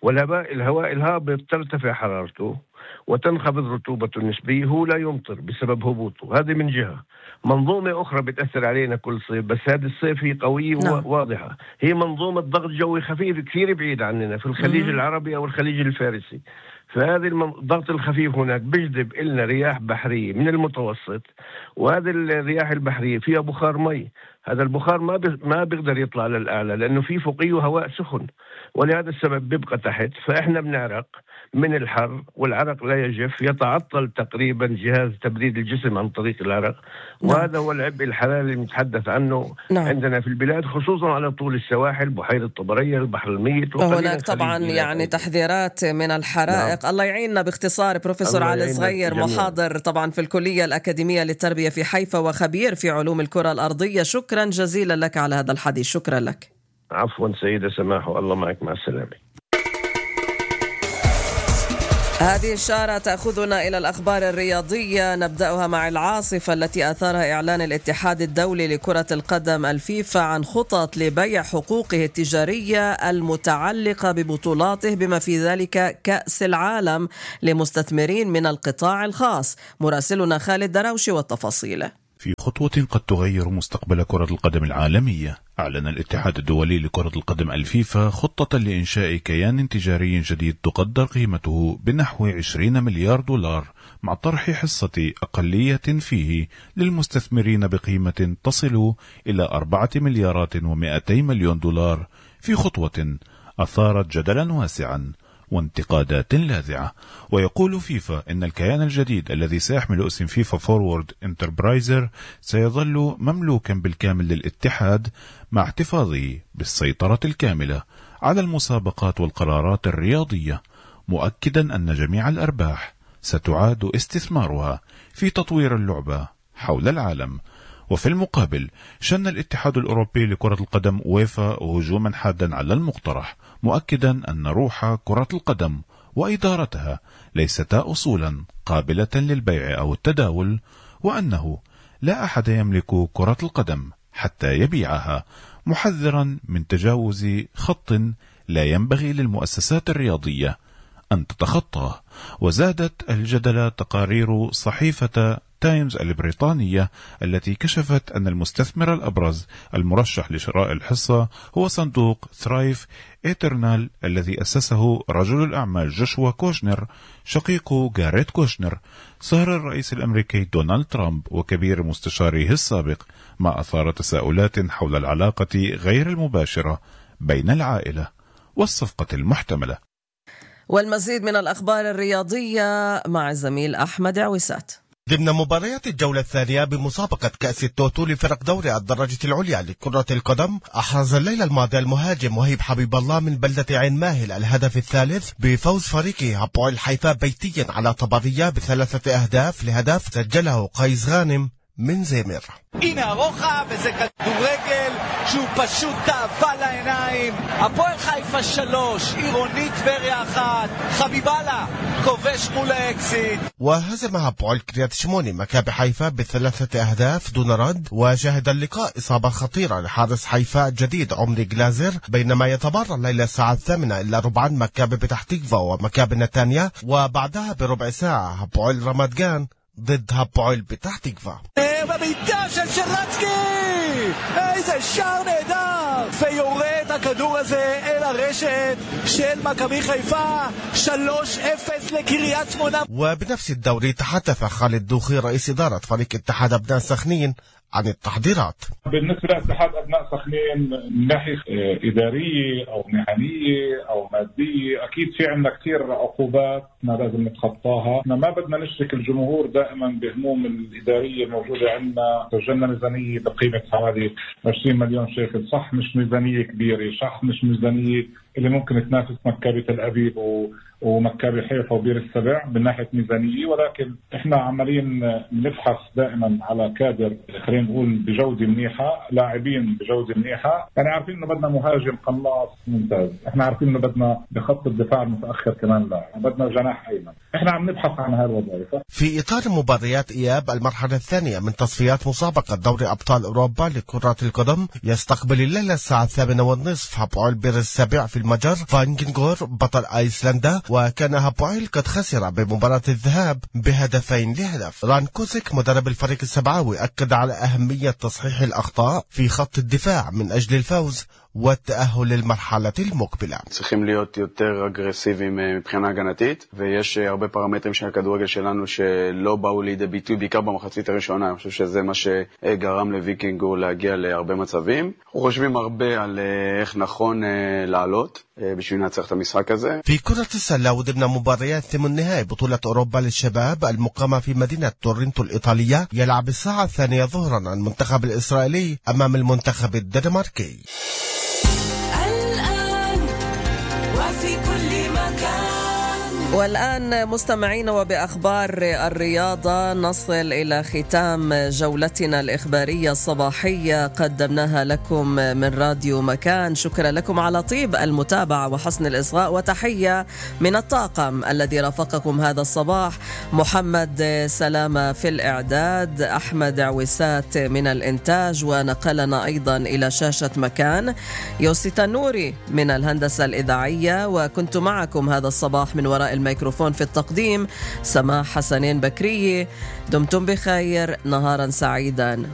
والهواء الهابط ترتفع حرارته وتنخفض رطوبته النسبية، هو لا يمطر بسبب هبوطه. هذه من جهة. منظومة أخرى بتأثر علينا كل صيف، بس هذه الصيف هي قوية وواضحة، هي منظومة ضغط جوي خفيف كثير بعيد عننا في الخليج العربي أو الخليج الفارسي. فهذا الضغط الخفيف هناك بيجذب إلنا رياح بحرية من المتوسط، وهذه الرياح البحرية فيها بخار مي. هذا البخار ما بيقدر يطلع للأعلى لأنه في فوقيه هواء سخن، ولهذا السبب بيبقى تحت، فإحنا بنعرق من الحر، والعرق لا يجف، يتعطل تقريبا جهاز تبريد الجسم عن طريق العرق. وهذا هو العبء الحراري اللي نتحدث عنه عندنا في البلاد، خصوصا على طول السواحل، بحيرة طبرية، البحر الميت.
وهناك طبعا يعني تحذيرات من الحرائق. الله يعيننا. باختصار بروفيسور علي الصغير، محاضر طبعا في الكلية الأكاديمية للتربية في حيفا وخبير في علوم الكرة الأرضية، شكرا جزيلا لك على هذا الحديث. شكرا لك.
عفوا سيدة سماح، والله معك، مع السلامة.
هذه الإشارة تأخذنا إلى الأخبار الرياضية، نبدأها مع العاصفة التي أثارها إعلان الاتحاد الدولي لكرة القدم الفيفا عن خطط لبيع حقوقه التجارية المتعلقة ببطولاته بما في ذلك كأس العالم لمستثمرين من القطاع الخاص. مراسلنا خالد دراوشي والتفاصيل.
في خطوة قد تغير مستقبل كرة القدم العالمية، أعلن الاتحاد الدولي لكرة القدم الفيفا خطة لإنشاء كيان تجاري جديد تقدر قيمته بنحو 20 مليار دولار، مع طرح حصة أقلية فيه للمستثمرين بقيمة تصل إلى 4 مليارات و200 مليون دولار، في خطوة أثارت جدلا واسعا وانتقادات لاذعة. ويقول فيفا إن الكيان الجديد الذي سيحمل اسم فيفا فورورد انتربرايزر سيظل مملوكا بالكامل للاتحاد، مع احتفاظه بالسيطرة الكاملة على المسابقات والقرارات الرياضية، مؤكدا أن جميع الأرباح ستعاد استثمارها في تطوير اللعبة حول العالم. وفي المقابل شن الاتحاد الأوروبي لكرة القدم أويفا هجوما حادا على المقترح، مؤكدا أن روح كرة القدم وإدارتها ليستا أصولا قابلة للبيع أو التداول، وأنه لا أحد يملك كرة القدم حتى يبيعها، محذرا من تجاوز خط لا ينبغي للمؤسسات الرياضية أن تتخطاه. وزادت الجدل تقارير صحيفة تايمز البريطانية التي كشفت أن المستثمر الأبرز المرشح لشراء الحصة هو صندوق ثرايف إيترنال الذي أسسه رجل الأعمال جوشوا كوشنر شقيق جاريت كوشنر، صهر الرئيس الأمريكي دونالد ترامب وكبير مستشاريه السابق، ما أثار تساؤلات حول العلاقة غير المباشرة بين العائلة والصفقة المحتملة.
والمزيد من الأخبار الرياضية مع الزميل أحمد عويسات.
ضمن مباريات الجولة الثانية بمسابقة كأس التوتو لفرق دوري الدرجة العليا لكرة القدم، أحرز الليلة الماضية المهاجم وهيب حبيب الله من بلدة عين ماهل الهدف الثالث بفوز فريقه هابويل حيفا بيتيا على طبرية ب3 أهداف لهدف سجله قيس غانم من زيمر.
הנה הרוחב, וזה כדורגל שהוא פשוט תאווה לעיניים. הפועל חיפה 3, עירונית טבריה 1, חביבאללה כובש מול האקסיט.
وهزم هابويل كريات شموني مكابي حيفا ب3 أهداف دون رد. وشهد اللقاء إصابة خطيرة لحارس حيفا الجديد عمري جلازر، بينما يتبرع الليلة الساعة 8:15 مكابي بتح تكفا ومكابي نتانيا، وبعدها بربع ساعة هابويل رمات جان ضد هابويل بتح تكفا.
בביתה של שרצקי, איזה שער נהדר, ויורד הכדור הזה אל הרשת של מכבי חיפה, 3-0 לקריית שמונה.
وبنفس الدوري تحدث خالد دوخي رئيس إدارة فريق اتحاد أبناء سخنين عن التحضيرات.
بالنسبة لاتحاد أبناء سخنين من ناحية إدارية أو مهنية أو مادية، أكيد في عندنا كثير عقوبات ما لازم نتخطاها. ما بدنا نشرك الجمهور دائما بهموم الإدارية الموجودة عندنا. سجلنا ميزانية بقيمة حوالي 20 مليون شيكل، صح مش ميزانية كبيرة، صح مش ميزانية اللي ممكن تنافس مكابي تل أبيب ومكابي حيفا وبير السبع من ناحية ميزانية، ولكن احنا عمالين نبحث دائما على كادر خلينا نقول بجودة منيحة، لاعبين بجودة منيحة. يعني عارفين انه بدنا مهاجم قناص ممتاز، احنا عارفين انه بدنا بخط الدفاع المتأخر كمان لاعب، بدنا جناح ايمن، احنا عم نبحث عن هالوظائف.
في اطار مباريات اياب المرحلة الثانية من تصفيات مسابقة دوري ابطال اوروبا لكرة القدم، يستقبل الليلة الساعة 8:30 هابويل بير السبع في المجر فانجنغور بطل ايسلندا، وكان هابويل قد خسر بمباراة الذهاب ب2-0. ران كوزيك مدرب الفريق السبعاوي أكد على أهمية تصحيح الأخطاء في خط الدفاع من أجل الفوز والتأهل ללמרחלת المקבילה.
צריכים להיות יותר אגרסיביים מבחינה הגנתית, ויש הרבה פרמטרים של הכדורגל שלנו שלא באו לידי ביטוי, בעיקר במחצית הראשונה. אני חושב שזה מה שגרם לוויקינגו להגיע להרבה מצבים. אנחנו חושבים הרבה על איך נכון לעלות בשביל לנצח את המשחק הזה.
في كرة السلة وضمن مباريات ثمن نهائي بطولة أوروبا للشباب المقامة في مدينة تورنتو الإيطالية، يلعب الساعة 2 ظهرا المنتخب الإسرائيلي أمام المنتخب الدنماركي.
والآن مستمعين وبأخبار الرياضة نصل إلى ختام جولتنا الإخبارية الصباحية قدمناها لكم من راديو مكان. شكرا لكم على طيب المتابعة وحسن الإصغاء، وتحية من الطاقم الذي رافقكم هذا الصباح: محمد سلامة في الإعداد، أحمد عويسات من الإنتاج، ونقلنا أيضا إلى شاشة مكان يوسي تنوري من الهندسة الإذاعية، وكنت معكم هذا الصباح من وراء الميكروفون في التقديم سماح حسنين بكرية. دمتم بخير، نهارا سعيدا.